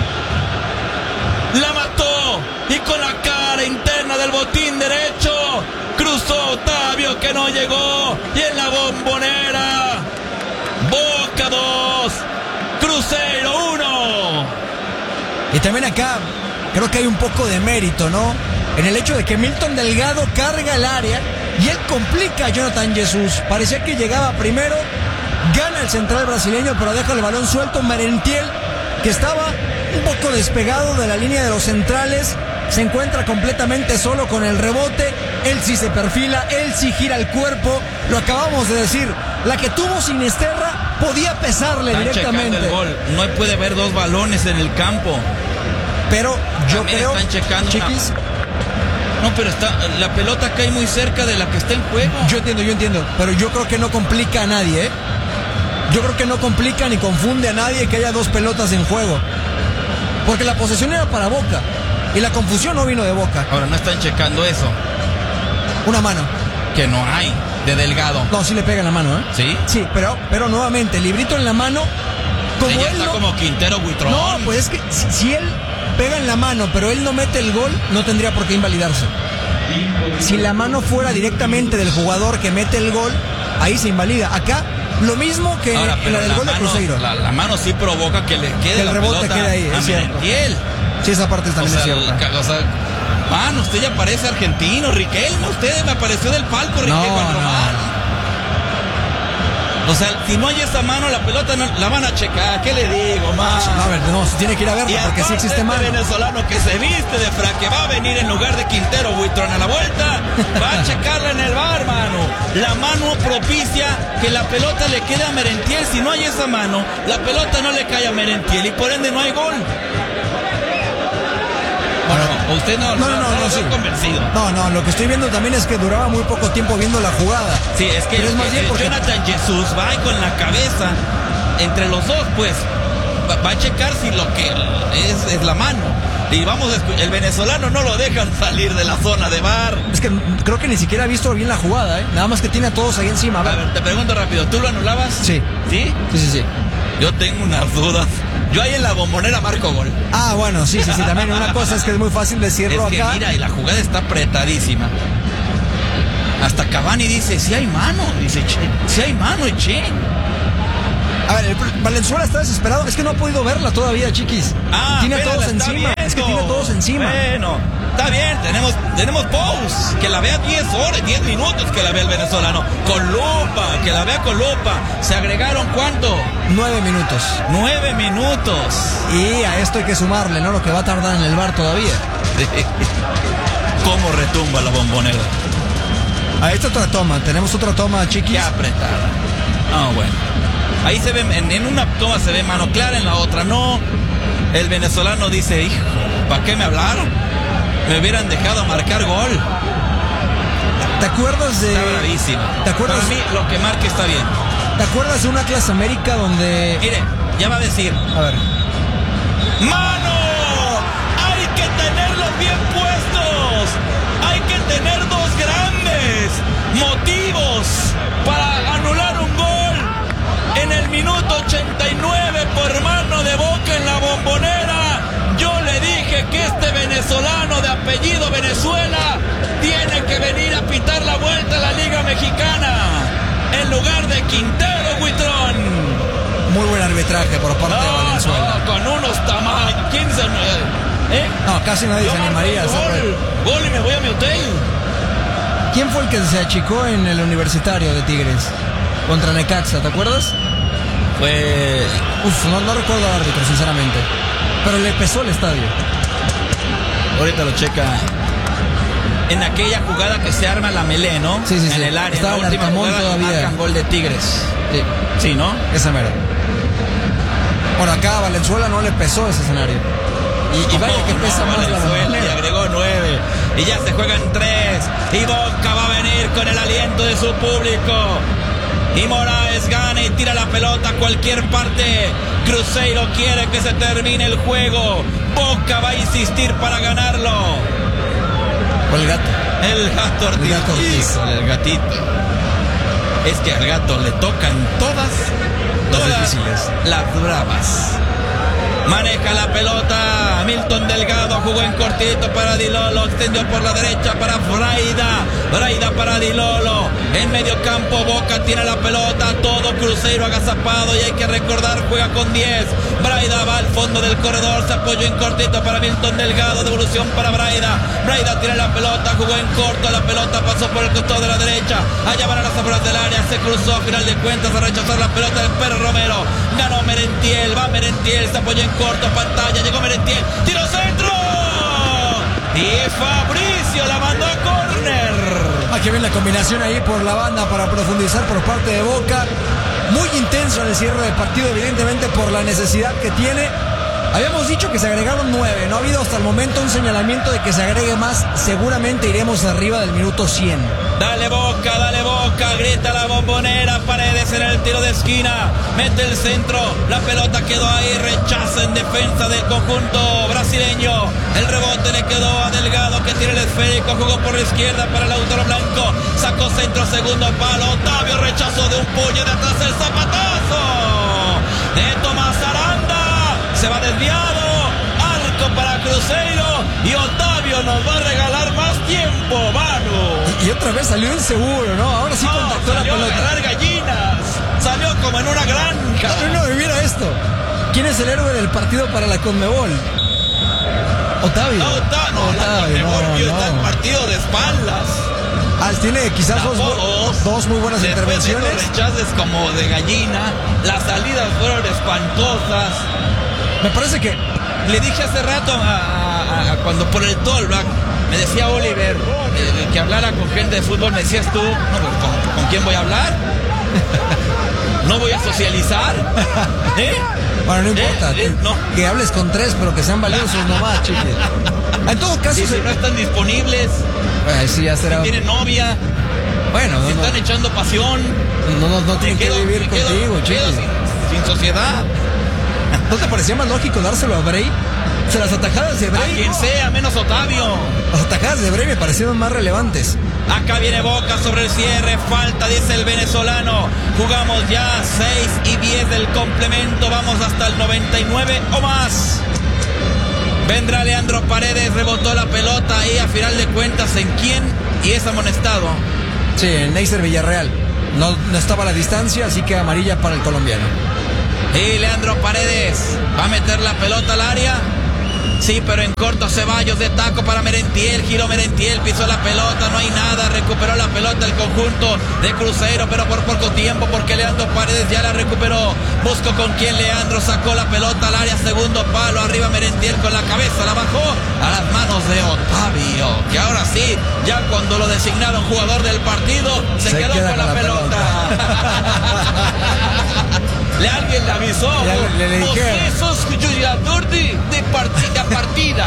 la mató y con la cara interna del botín derecho cruzó Otavio que no llegó y en la bombonera Boca dos, Cruzeiro uno.
Y también acá creo que hay un poco de mérito, ¿no? En el hecho de que Milton Delgado carga el área y él complica a Jonathan Jesús. Parecía que llegaba primero, gana el central brasileño, pero deja el balón suelto. Merentiel, que estaba un poco despegado de la línea de los centrales, se encuentra completamente solo con el rebote. Él sí se perfila, él sí gira el cuerpo. Lo acabamos de decir, la que tuvo Sinisterra podía pesarle
Están
directamente.
checando el gol. No puede haber dos balones en el campo.
Pero yo
También
creo,
están checando
Chiquis,
No, pero está, la pelota cae muy cerca de la que está en juego.
yo entiendo, yo entiendo, pero yo creo que no complica a nadie, ¿eh? Yo creo que no complica ni confunde a nadie que haya dos pelotas en juego. Porque la posesión era para Boca y la confusión no vino de Boca.
Ahora no están checando eso,
Una mano.
que no hay de Delgado.
No, sí le pega en la mano, ¿eh?
¿Sí?
Sí, pero, pero nuevamente, librito en la mano. Como
Ella
él
está
no,
como Quintero Buitrón.
no, pues es que si, si él pega en la mano, pero él no mete el gol, no tendría por qué invalidarse. Si la mano fuera directamente del jugador que mete el gol, ahí se invalida. Acá, lo mismo que
Ahora,
en
pero
la del
la
gol de
mano,
Cruzeiro.
la, la mano sí provoca que le quede
Que el
la
rebote
pelota
quede ahí,
a
es cierto.
Merentiel.
Sí, esa parte
O
también
sea,
es cierta.
la- o sea, mano, usted ya parece argentino, Riquelme, usted me apareció del palco, Riquelme,
No,
cuando
no,
robaron. O sea, si no hay esa mano, la pelota no, la van a checar. ¿Qué le digo, man?
No, a ver, no, se tiene que ir a verla
Y
porque sí
aparte
existe
este
mano.
venezolano que se viste de frac, que va a venir en lugar de Quintero Buitrón a la vuelta, va a checarla en el bar, mano. La mano propicia que la pelota le quede a Merentiel. Si no hay esa mano, la pelota no le cae a Merentiel y por ende no hay gol. Bueno, usted no,
No, no, no, no,
estoy
sí.
convencido.
No, no, lo que estoy viendo también es que duraba muy poco tiempo viendo la jugada.
Sí, es que
Pero es más bien
eh,
porque-
Jonathan Jesús va ahí con la cabeza entre los dos, pues va, va a checar si lo que es, es la mano. Y vamos a escuchar, el venezolano no lo dejan salir de la zona de bar.
Es que creo que ni siquiera ha visto bien la jugada, ¿eh? Nada más que tiene a todos ahí encima. A ver,
A ver, te pregunto rápido, ¿tú lo anulabas?
Sí.
¿Sí?
Sí, sí, sí.
Yo tengo unas dudas. Yo ahí en la Bombonera marco gol.
Ah, bueno, sí, sí, sí. También una cosa es que es muy fácil decirlo
Es que
acá.
mira, y la jugada está apretadísima. Hasta Cavani dice, si hay mano. Dice, che, si hay mano, che.
A ver, el Valenzuela está desesperado. Es que no ha podido verla todavía, chiquis.
Ah,
tiene a
apenas
todos
la está
encima. Es que
viendo.
tiene a todos encima.
Bueno, está bien, tenemos, tenemos pause. Que la vea diez horas, diez minutos que la vea el venezolano. Con lupa, que la vea con lupa. ¿Se agregaron cuánto?
Nueve minutos.
Nueve minutos.
Y a esto hay que sumarle, ¿no? Lo que va a tardar en el bar todavía.
¿Cómo retumba la Bombonera?
A esta otra toma. Tenemos otra toma, chiquis.
Qué apretada. Ah, bueno. Ahí se ve, en, en una toma se ve mano clara, en la otra no. El venezolano dice, hijo, ¿para qué me hablaron? Me hubieran dejado marcar gol.
¿Te acuerdas de...?
Está bravísimo.
¿Te acuerdas?
Para mí, lo que marque está bien.
¿Te acuerdas de una clase América donde...?
Mire, ya va a decir,
A ver.
¡mano! Hay que tenerlos bien puestos. Hay que tener dos grandes motivos para anular un gol. En el minuto ochenta y nueve por mano de Boca en la Bombonera. Yo le dije que este venezolano de apellido Venezuela tiene que venir a pitar la vuelta a la Liga Mexicana en lugar de Quintero Huitrón.
Muy buen arbitraje por parte de
No,
Valenzuela.
no, con unos tamaños. ¿quién se, ¿Eh?
No, casi nadie
Yo
se
marco
animaría a
el
hacerlo.
gol, gol y me voy a mi hotel.
¿Quién fue el que se achicó en el Universitario de Tigres? Contra Necaxa, ¿te acuerdas?
Pues
Uf, no, no recuerdo al árbitro, sinceramente. Pero le pesó el estadio.
ahorita lo checa. En aquella jugada que se arma la melé, ¿no?
Sí, sí,
en
sí.
el área,
Estaba
en la
en
última
Arcamón
jugada
todavía.
marcan gol de Tigres.
Sí,
Sí, ¿no?
esa mera. Bueno, acá a Valenzuela no le pesó ese escenario. Y, y vaya que
No,
pesa
no,
más la
Valenzuela, y
Bombonera.
agregó nueve. Y ya se juegan tres. Y Boca va a venir con el aliento de su público. Y Moraes gana y tira la pelota a cualquier parte. Cruzeiro quiere que se termine el juego. Boca va a insistir para ganarlo.
O el gato.
El gato Ortiz.
El gato Ortiz.
Híjole, el gatito. Es que al gato le tocan todas,
Las
todas
difíciles.
las bravas. Maneja la pelota Milton Delgado, jugó en cortito para Dilolo, extendió por la derecha para Braida, Braida para Dilolo, en medio campo Boca tiene la pelota, todo Cruzeiro agazapado y hay que recordar, juega con diez, Braida va al fondo del corredor, se apoyó en cortito para Milton Delgado, devolución para Braida, Braida tiene la pelota, jugó en corto, la pelota pasó por el costado de la derecha, allá van a las afueras del área, se cruzó a final de cuentas a rechazar la pelota del Perro Romero, ganó Merentiel, va Merentiel, se apoyó en corto, pantalla, llegó Merentiel, tiro centro y Fabricio la mandó a córner.
Aquí ven la combinación ahí por la banda para profundizar por parte de Boca. Muy intenso en el cierre del partido, evidentemente por la necesidad que tiene. Habíamos dicho que se agregaron nueve, no ha habido hasta el momento un señalamiento de que se agregue más. Seguramente iremos arriba del minuto cien.
Dale Boca, dale Boca, grita la Bombonera, Paredes en el tiro de esquina, mete el centro, la pelota quedó ahí, rechaza en defensa del conjunto brasileño, el rebote le quedó a Delgado que tiene el esférico, jugó por la izquierda para Lautaro Blanco, sacó centro, segundo palo, Otavio rechazó de un puño de atrás el zapatazo de Tomás Aranda, se va desviado, arco para Cruzeiro y Otavio nos va a regalar más tiempo, Manu.
Y, y otra vez salió inseguro, ¿no? Ahora sí
No,
contactó la
salió a
pelota.
agarrar gallinas, salió como en una granja.
No, no, mira esto. ¿Quién es el héroe del partido para la Conmebol? Otavio.
No, Ota- no,
Otavio,
la Conmebol vio está el
no, no.
partido de espaldas.
Ah, tiene quizás dos,
Tapó
dos muy buenas
Después de
intervenciones.
esos rechaces como de gallina, las salidas fueron espantosas.
Me parece que
Le dije hace rato a, a- a- cuando por el tollback me decía Oliver eh, que hablara con gente de fútbol, me decías tú, no, pues, ¿con, ¿con quién voy a hablar? ¿No voy a socializar? ¿Eh?
Bueno, no importa.
¿Eh? ¿Eh? No.
Que hables con tres, pero que sean valiosos nomás, chique. En todo caso,
Si
se-
no están disponibles,
Ay, sí, ya será.
tienen novia,
Bueno, no,
si
no,
están echando pasión,
no, no, no tienen
me
que
quedo-
vivir
me quedo-
contigo,
me quedo
chique.
sin, sin sociedad.
¿No te parecía más lógico dárselo a Bray? O sea, las atajadas de
A
Bray,
quien sea, menos Otavio.
las atajadas de Bray me parecieron más relevantes.
Acá viene Boca sobre el cierre, falta, dice el venezolano. Jugamos ya seis y diez del complemento, vamos hasta el noventa y nueve o más. Vendrá Leandro Paredes, rebotó la pelota ahí a final de cuentas, ¿en quién? Y es amonestado.
Sí, en Neisser Villarreal. No, no estaba a la distancia, así que amarilla para el colombiano.
Y Leandro Paredes va a meter la pelota al área. Sí, pero en corto Ceballos de taco para Merentiel, giró Merentiel, pisó la pelota, no hay nada, recuperó la pelota el conjunto de Cruzeiro, pero por poco tiempo porque Leandro Paredes ya la recuperó. Busco con quién. Leandro sacó la pelota al área, segundo palo, arriba Merentiel con la cabeza, la bajó a las manos de Otavio, que ahora sí, ya cuando lo designaron jugador del partido, se, se quedó con, con la, la pelota. Le alguien le avisó,
le, le, le
vos sos jugador de, de partida partida.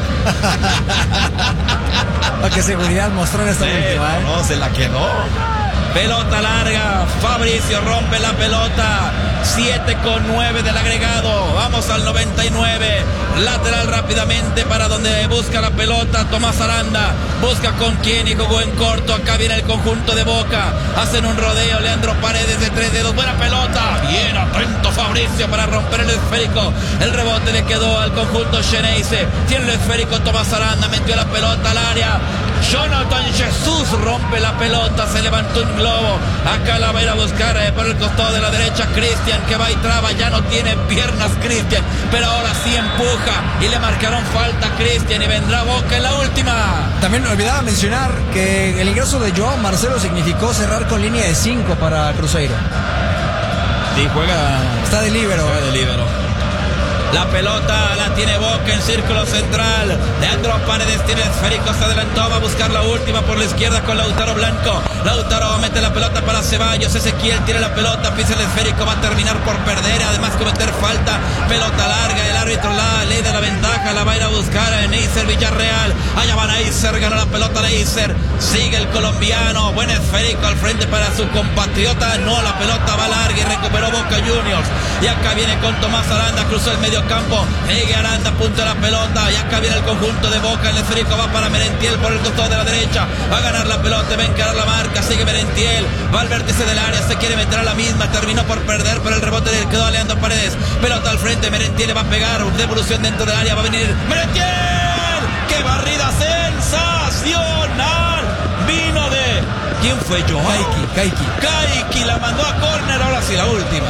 Qué seguridad mostró en esta
sí,
última, ¿eh?
No, se la quedó. Pelota larga, Fabricio rompe la pelota, siete con nueve del agregado, vamos al noventa y nueve, lateral rápidamente para donde busca la pelota Tomás Aranda, busca con quién y jugó en corto, acá viene el conjunto de Boca, hacen un rodeo, Leandro Paredes de tres dedos, buena pelota, bien atento Fabricio para romper el esférico, el rebote le quedó al conjunto Xeneize, tiene el esférico Tomás Aranda, metió la pelota al área, Jonathan Jesús rompe la pelota, se levantó un globo, acá la va a ir a buscar eh, por el costado de la derecha Cristian, que va y traba, ya no tiene piernas Cristian, pero ahora sí empuja y le marcaron falta a Cristian y vendrá Boca en la última.
También olvidaba mencionar que el ingreso de Joao Marcelo significó cerrar con línea de cinco para Cruzeiro.
Sí, juega.
Está de líbero.
Juega de líbero. La pelota la tiene Boca en círculo central. Leandro Paredes tiene el esférico, se adelantó, va a buscar la última por la izquierda con Lautaro Blanco. Lautaro mete la pelota para Ceballos. Ezequiel tiene la pelota, pisa el esférico, va a terminar por perder, además cometer falta. Pelota larga, el árbitro la ley de la ventaja, la va a ir a buscar a Neisser Villarreal. Allá va Neisser, ganó la pelota Neisser. Sigue el colombiano, buen esférico al frente para su compatriota. No, la pelota va larga y recuperó Boca Juniors. Y acá viene con Tomás Aranda, cruzó el medio campo, sigue Aranda, punto de la pelota, y acá viene el conjunto de Boca, el esférico va para Merentiel por el costado de la derecha, va a ganar la pelota, va a encarar la marca, sigue Merentiel, va al vértice del área, se quiere meter a la misma, terminó por perder, pero el rebote le quedó a Leandro Paredes, pelota al frente, Merentiel le va a pegar, devolución dentro del área, va a venir Merentiel, ¡qué barrida sensacional! Vino de... ¿quién fue Joao?
Kaiki, Kaiki.
Kaiki la mandó a córner, ahora sí la última.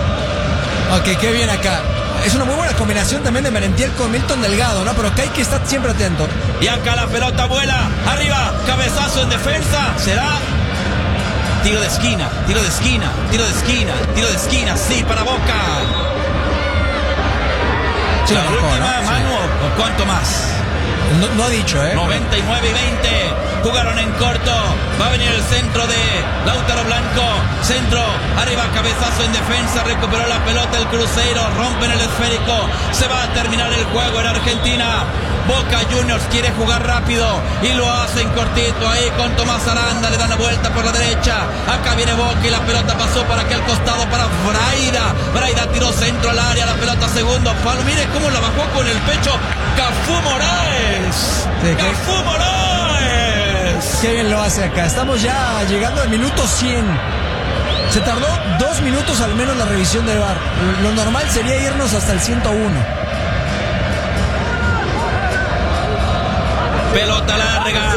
Ok, qué bien acá. Es una muy buena combinación también de Merentiel con Milton Delgado, ¿no? Pero Kaiki está siempre atento.
Y acá la pelota vuela, arriba, cabezazo en defensa, será tiro de esquina, tiro de esquina, tiro de esquina, tiro de esquina, sí, para Boca.
Sí,
la
mejor,
última,
¿no?
Manu,
Sí.
¿o cuánto más?
No, no ha dicho, ¿eh?
noventa y nueve y veinte, jugaron en corto, va a venir el centro de Lautaro Blanco, centro, arriba, cabezazo en defensa, recuperó la pelota el Cruzeiro, rompen el esférico, se va a terminar el juego en Argentina. Boca Juniors quiere jugar rápido y lo hace en cortito ahí con Tomás Aranda, le dan la vuelta por la derecha, acá viene Boca y la pelota pasó para aquel costado para Braida, Braida tiró centro al área, la pelota segundo palo, mire cómo la bajó con el pecho Cafú Moraes,
Sí,
Cafú Moraes.
Qué bien lo hace acá. Estamos ya llegando al minuto cien. Se tardó dos minutos al menos la revisión de V A R. Lo normal sería irnos hasta el ciento uno.
Pelota larga.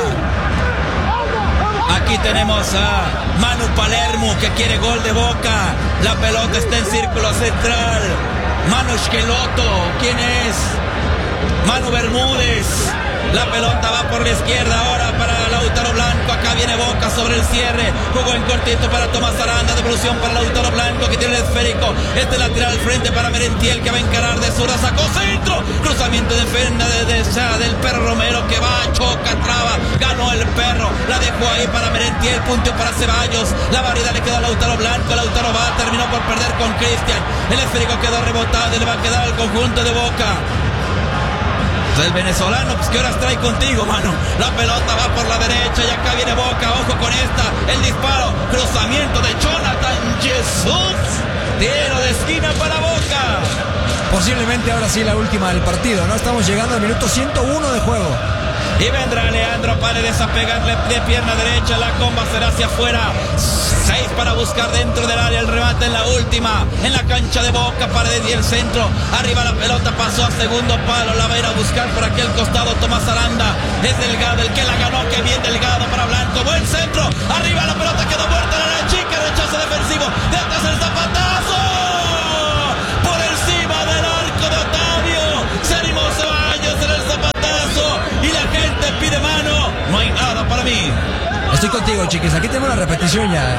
Aquí tenemos a Manu Palermo que quiere gol de Boca. La pelota está en círculo central. Manu Esqueloto, ¿quién es? Manu Bermúdez. La pelota va por la izquierda ahora para Lautaro Blanco. Acá viene Boca sobre el cierre. Jugó en cortito para Tomás Aranda. Devolución para Lautaro Blanco que tiene el esférico. Este lateral al frente para Merentiel que va a encarar de zurda. Sacó centro. Cruzamiento de defensa de, de, de, del Perro Romero que va, choca, traba. Ganó el Perro. La dejó ahí para Merentiel. Punto para Ceballos. La barrida le quedó a Lautaro Blanco. Lautaro va. Terminó por perder con Cristian. El esférico quedó rebotado y le va a quedar al conjunto de Boca. El venezolano, pues qué horas trae contigo, mano. La pelota va por la derecha y acá viene Boca. Ojo con esta, el disparo, cruzamiento de Jonathan Jesús. Tiro de esquina para Boca.
posiblemente ahora sí la última del partido, ¿no? Estamos llegando al minuto ciento uno de juego.
Y vendrá Leandro Paredes a pegarle de pierna derecha. La comba será hacia afuera. Seis para buscar dentro del área. El remate en la última. En la cancha de Boca. Paredes y el centro. Arriba la pelota. Pasó a segundo palo. La va a ir a buscar por aquel costado Tomás Aranda. Es Delgado el que la ganó. Que bien Delgado para Blanco. Buen centro. Arriba la pelota. Quedó muerta la chica. Rechazo defensivo. De atrás el zapatazo. Por encima del arco de Otavio. Se animó Ceballos en el zapatazo. Y la gente pide mano. No hay nada para mí.
Estoy contigo, chiquis. Aquí tenemos la repetición ya.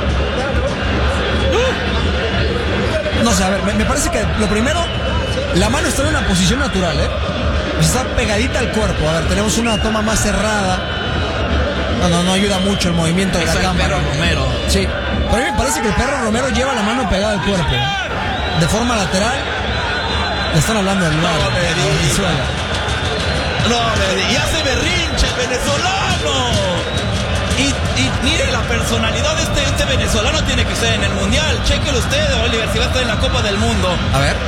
Uh. No sé, a ver, me, me parece que lo primero, la mano está en una posición natural, ¿eh? Está pegadita al cuerpo. A ver, tenemos una toma más cerrada. No, no, no ayuda mucho el movimiento de la cámara.
El perro Romero.
Sí. Pero a mí me parece que el perro Romero lleva la mano pegada al cuerpo, ¿eh? De forma lateral. Le están hablando del lugar.
No, me No, y hace berrinche el venezolano. Y, y mire la personalidad de este, este venezolano tiene que ser en el mundial. Chequelo usted, Oliver, si va a estar en la Copa del Mundo.
A ver.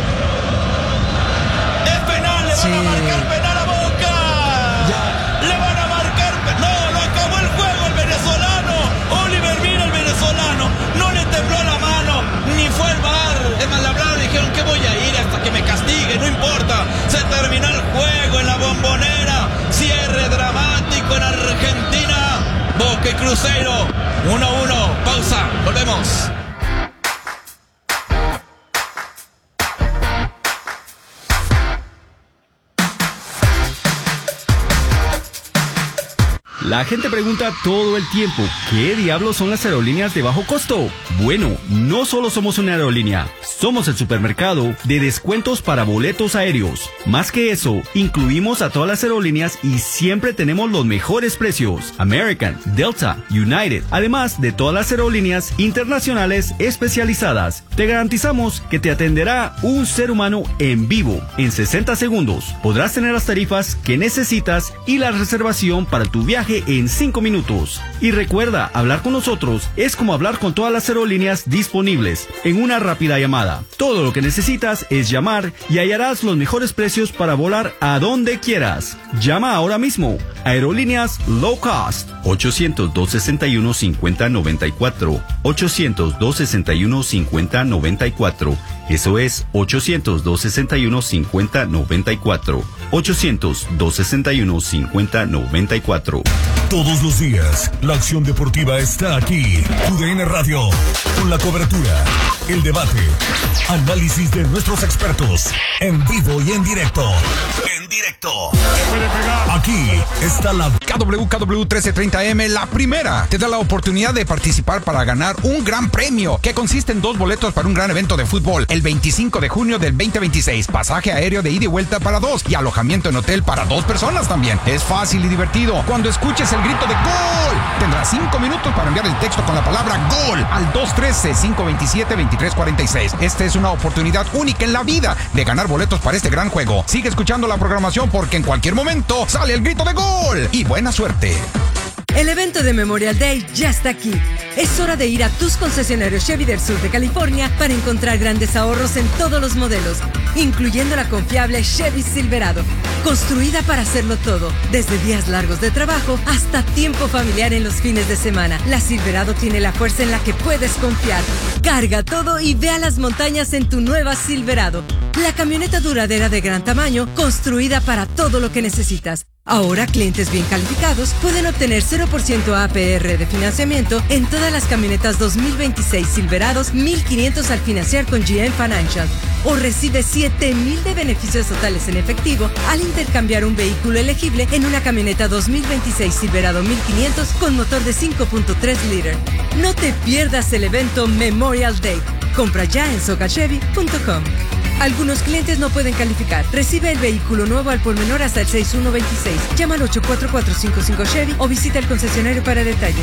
Es penal, le van
Sí.
a marcar penal a Boca. Ya. Le van a marcar penal. No, lo acabó el juego el venezolano. Oliver, mira el venezolano. No le tembló la mano, ni fue el V A R. Es más, le hablaron y dijeron que voy a ir hasta que me castigue, no importa. Se terminó el juego en la Bombonera. Cierre dramático en Argentina. Boca y Cruzeiro. uno a uno. Pausa. Volvemos.
La gente pregunta todo el tiempo, ¿qué diablos son las aerolíneas de bajo costo? Bueno, no solo somos una aerolínea, somos el supermercado de descuentos para boletos aéreos. Más que eso, incluimos a todas las aerolíneas y siempre tenemos los mejores precios. American, Delta, United, además de todas las aerolíneas internacionales especializadas. Te garantizamos que te atenderá un ser humano en vivo en sesenta segundos. Podrás tener las tarifas que necesitas y la reservación para tu viaje en cinco minutos. Y recuerda, hablar con nosotros es como hablar con todas las aerolíneas disponibles en una rápida llamada. Todo lo que necesitas es llamar y hallarás los mejores precios para volar a donde quieras. Llama ahora mismo. Aerolíneas Low Cost. ochocientos, dos sesenta y uno, cincuenta noventa y cuatro. ochocientos, dos sesenta y uno, cincuenta noventa y cuatro. Eso es ochocientos, dos sesenta y uno, cincuenta noventa y cuatro. ochocientos, dos sesenta y uno, cincuenta noventa y cuatro.
Todos los días, la acción deportiva está aquí. U D N Radio, con la cobertura, el debate, análisis de nuestros expertos, en vivo y en directo. En directo. Aquí está la
K W K W trece treinta M, la primera. Te da la oportunidad de participar para ganar un gran premio, que consiste en dos boletos para un gran evento de fútbol, el veinticinco de junio del veinte veintiséis, pasaje aéreo de ida y vuelta para dos y alojamiento en hotel para dos personas también. Es fácil y divertido. Cuando escuches el grito de ¡Gol!, tendrás cinco minutos para enviar el texto con la palabra ¡Gol! al dos trece, cinco veintisiete, veintitrés cuarenta y seis. Esta es una oportunidad única en la vida de ganar boletos para este gran juego. Sigue escuchando la programación porque en cualquier momento sale el grito de ¡Gol! Y buena suerte.
El evento de Memorial Day ya está aquí. Es hora de ir a tus concesionarios Chevy del sur de California para encontrar grandes ahorros en todos los modelos, incluyendo la confiable Chevy Silverado, construida para hacerlo todo, desde días largos de trabajo hasta tiempo familiar en los fines de semana. La Silverado tiene la fuerza en la que puedes confiar. Carga todo y ve a las montañas en tu nueva Silverado, la camioneta duradera de gran tamaño, construida para todo lo que necesitas. Ahora, clientes bien calificados pueden obtener cero por ciento A P R de financiamiento en todas las camionetas dos mil veintiséis Silverados mil quinientos al financiar con G M Financial. O recibe siete mil de beneficios totales en efectivo al intercambiar un vehículo elegible en una camioneta dos mil veintiséis Silverado mil quinientos con motor de cinco punto tres litros. No te pierdas el evento Memorial Day. Compra ya en soca chevy punto com. Algunos clientes no pueden calificar. Recibe el vehículo nuevo al por menor hasta el seis uno veintiséis. Llama al ocho cuatro cuatro cinco cinco Chevy o visita el concesionario para detalles.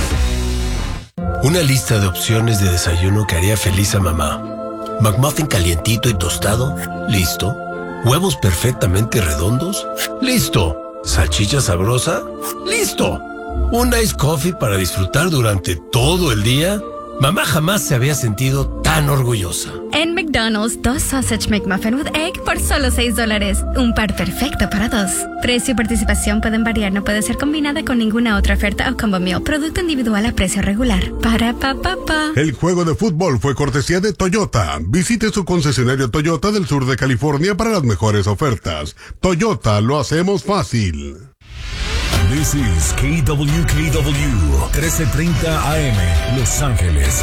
Una lista de opciones de desayuno que haría feliz a mamá. McMuffin calientito y tostado, listo. Huevos perfectamente redondos, listo. Salchicha sabrosa, listo. Un ice coffee para disfrutar durante todo el día, Mamá jamás se había sentido tan orgullosa.
En McDonald's, dos Sausage McMuffin with Egg por solo seis dólares. Un par perfecto para dos. Precio y participación pueden variar, no puede ser combinada con ninguna otra oferta o combo meal. Producto individual a precio regular. Para pa pa pa.
El juego de fútbol fue cortesía de Toyota. Visite su concesionario Toyota del sur de California para las mejores ofertas. Toyota, lo hacemos fácil.
This is K W K W trece treinta A M, Los Ángeles.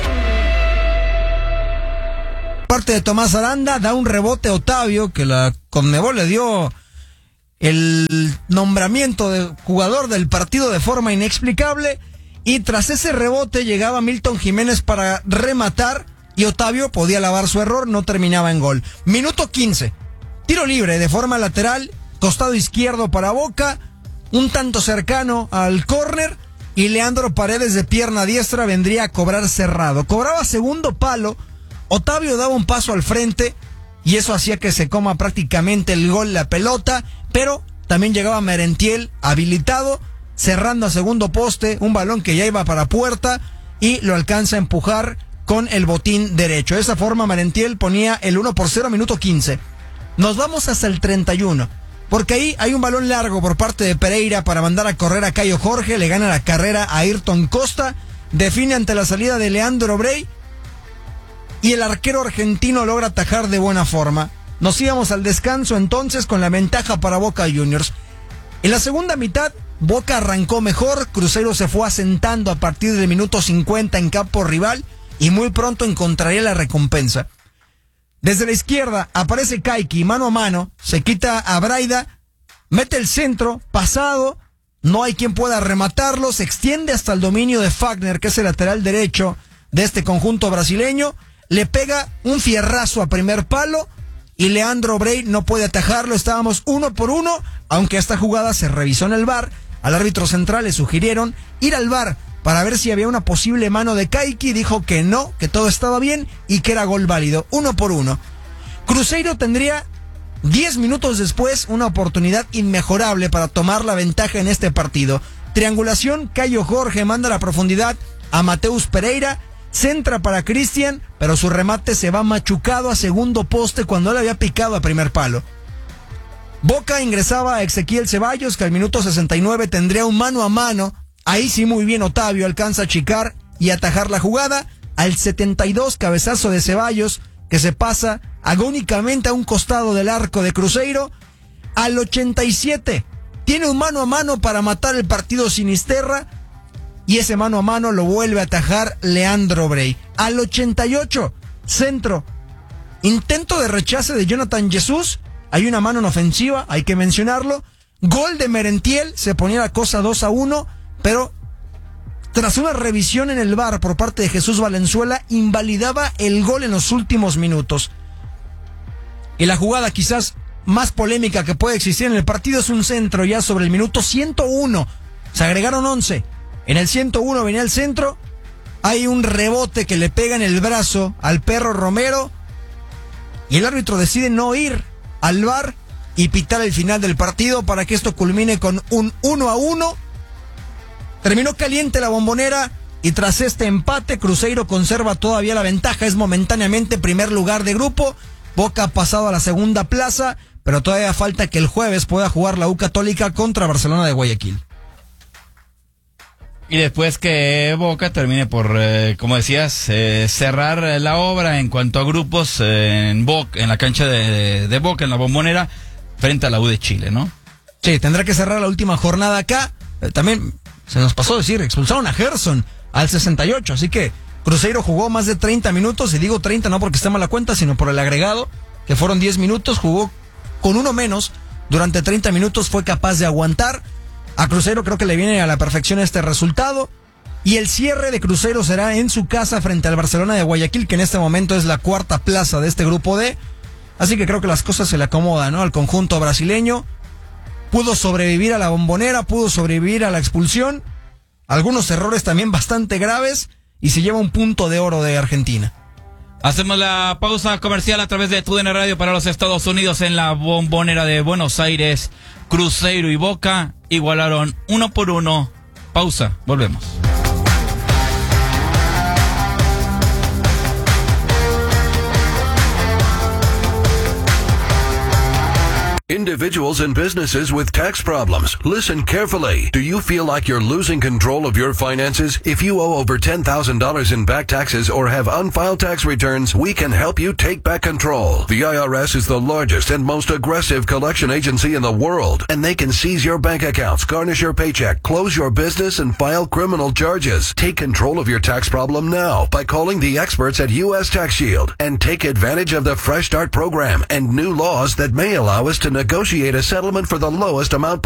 Parte de Tomás Aranda, da un rebote a Otavio, que la Conmebol le dio el nombramiento de jugador del partido de forma inexplicable, y tras ese rebote llegaba Milton Jiménez para rematar, y Otavio podía lavar su error, no terminaba en gol. Minuto quince, tiro libre de forma lateral, costado izquierdo para Boca, un tanto cercano al córner, y Leandro Paredes de pierna diestra vendría a cobrar cerrado. Cobraba segundo palo, Otavio daba un paso al frente y eso hacía que se coma prácticamente el gol la pelota, pero también llegaba Merentiel habilitado, cerrando a segundo poste, un balón que ya iba para puerta y lo alcanza a empujar con el botín derecho. De esa forma Merentiel ponía el uno por cero, minuto quince. Nos vamos hasta el treinta y uno. Porque ahí hay un balón largo por parte de Pereira para mandar a correr a Cayo Jorge, le gana la carrera a Ayrton Costa, define ante la salida de Leandro Brey y el arquero argentino logra atajar de buena forma. Nos íbamos al descanso entonces con la ventaja para Boca Juniors. En la segunda mitad, Boca arrancó mejor, Cruzeiro se fue asentando a partir del minuto cincuenta en campo rival y muy pronto encontraría la recompensa. Desde la izquierda aparece Kaiki, mano a mano, se quita a Braida, mete el centro, pasado, no hay quien pueda rematarlo, se extiende hasta el dominio de Fagner, que es el lateral derecho de este conjunto brasileño, le pega un fierrazo a primer palo y Leandro Brey no puede atajarlo, estábamos uno por uno, aunque esta jugada se revisó en el V A R, al árbitro central le sugirieron ir al V A R para ver si había una posible mano de Kaiki, dijo que no, que todo estaba bien y que era gol válido, uno por uno. Cruzeiro tendría diez minutos después una oportunidad inmejorable para tomar la ventaja en este partido. Triangulación, Cayo Jorge manda la profundidad a Mateus Pereira, centra para Cristian, pero su remate se va machucado a segundo poste cuando le había picado a primer palo. Boca ingresaba a Ezequiel Ceballos, que al minuto sesenta y nueve tendría un mano a mano. Ahí sí muy bien Otavio alcanza a achicar y atajar la jugada. Al setenta y dos, cabezazo de Ceballos, que se pasa agónicamente a un costado del arco de Cruzeiro. Al ochenta y siete, tiene un mano a mano para matar el partido Sinisterra. Y ese mano a mano lo vuelve a atajar Leandro Brey. Al ochenta y ocho, centro. Intento de rechace de Jonathan Jesús. Hay una mano en ofensiva, hay que mencionarlo. Gol de Merentiel, se ponía la cosa dos a uno. Pero tras una revisión en el V A R por parte de Jesús Valenzuela, invalidaba el gol en los últimos minutos. Y la jugada quizás más polémica que puede existir en el partido es un centro ya sobre el minuto ciento uno. Se agregaron once. En el ciento uno venía el centro. Hay un rebote que le pega en el brazo al perro Romero. Y el árbitro decide no ir al V A R y pitar el final del partido para que esto culmine con un uno a uno. Terminó caliente la Bombonera y tras este empate Cruzeiro conserva todavía la ventaja, es momentáneamente primer lugar de grupo. Boca ha pasado a la segunda plaza, pero todavía falta que el jueves pueda jugar la U Católica contra Barcelona de Guayaquil.
Y después que Boca termine por, eh, como decías, eh, cerrar la obra en cuanto a grupos eh, en Boca, en la cancha de, de Boca, en la Bombonera, frente a la U de Chile, ¿no?
Sí, tendrá que cerrar la última jornada acá. Eh, también se nos pasó decir, expulsaron a Gerson al sesenta y ocho, así que Cruzeiro jugó más de treinta minutos, y digo treinta no porque esté mal la cuenta, sino por el agregado, que fueron diez minutos, jugó con uno menos, durante treinta minutos fue capaz de aguantar. A Cruzeiro creo que le viene a la perfección este resultado, y el cierre de Cruzeiro será en su casa frente al Barcelona de Guayaquil, que en este momento es la cuarta plaza de este grupo D, así que creo que las cosas se le acomodan, ¿no?, al conjunto brasileño. Pudo sobrevivir a la Bombonera, pudo sobrevivir a la expulsión, algunos errores también bastante graves, y se lleva un punto de oro de Argentina.
Hacemos la pausa comercial a través de T U D N Radio para los Estados Unidos en la Bombonera de Buenos Aires. Cruzeiro y Boca igualaron uno por uno. Pausa, volvemos.
Individuals and businesses with tax problems, listen carefully. Do you feel like you're losing control of your finances? If you owe over ten thousand dollars in back taxes or have unfiled tax returns, we can help you take back control. The I R S is the largest and most aggressive collection agency in the world, and they can seize your bank accounts, garnish your paycheck, close your business, and file criminal charges. Take control of your tax problem now by calling the experts at U S Tax Shield and take advantage of the Fresh Start program and new laws that may allow us to negotiate a settlement for the lowest amount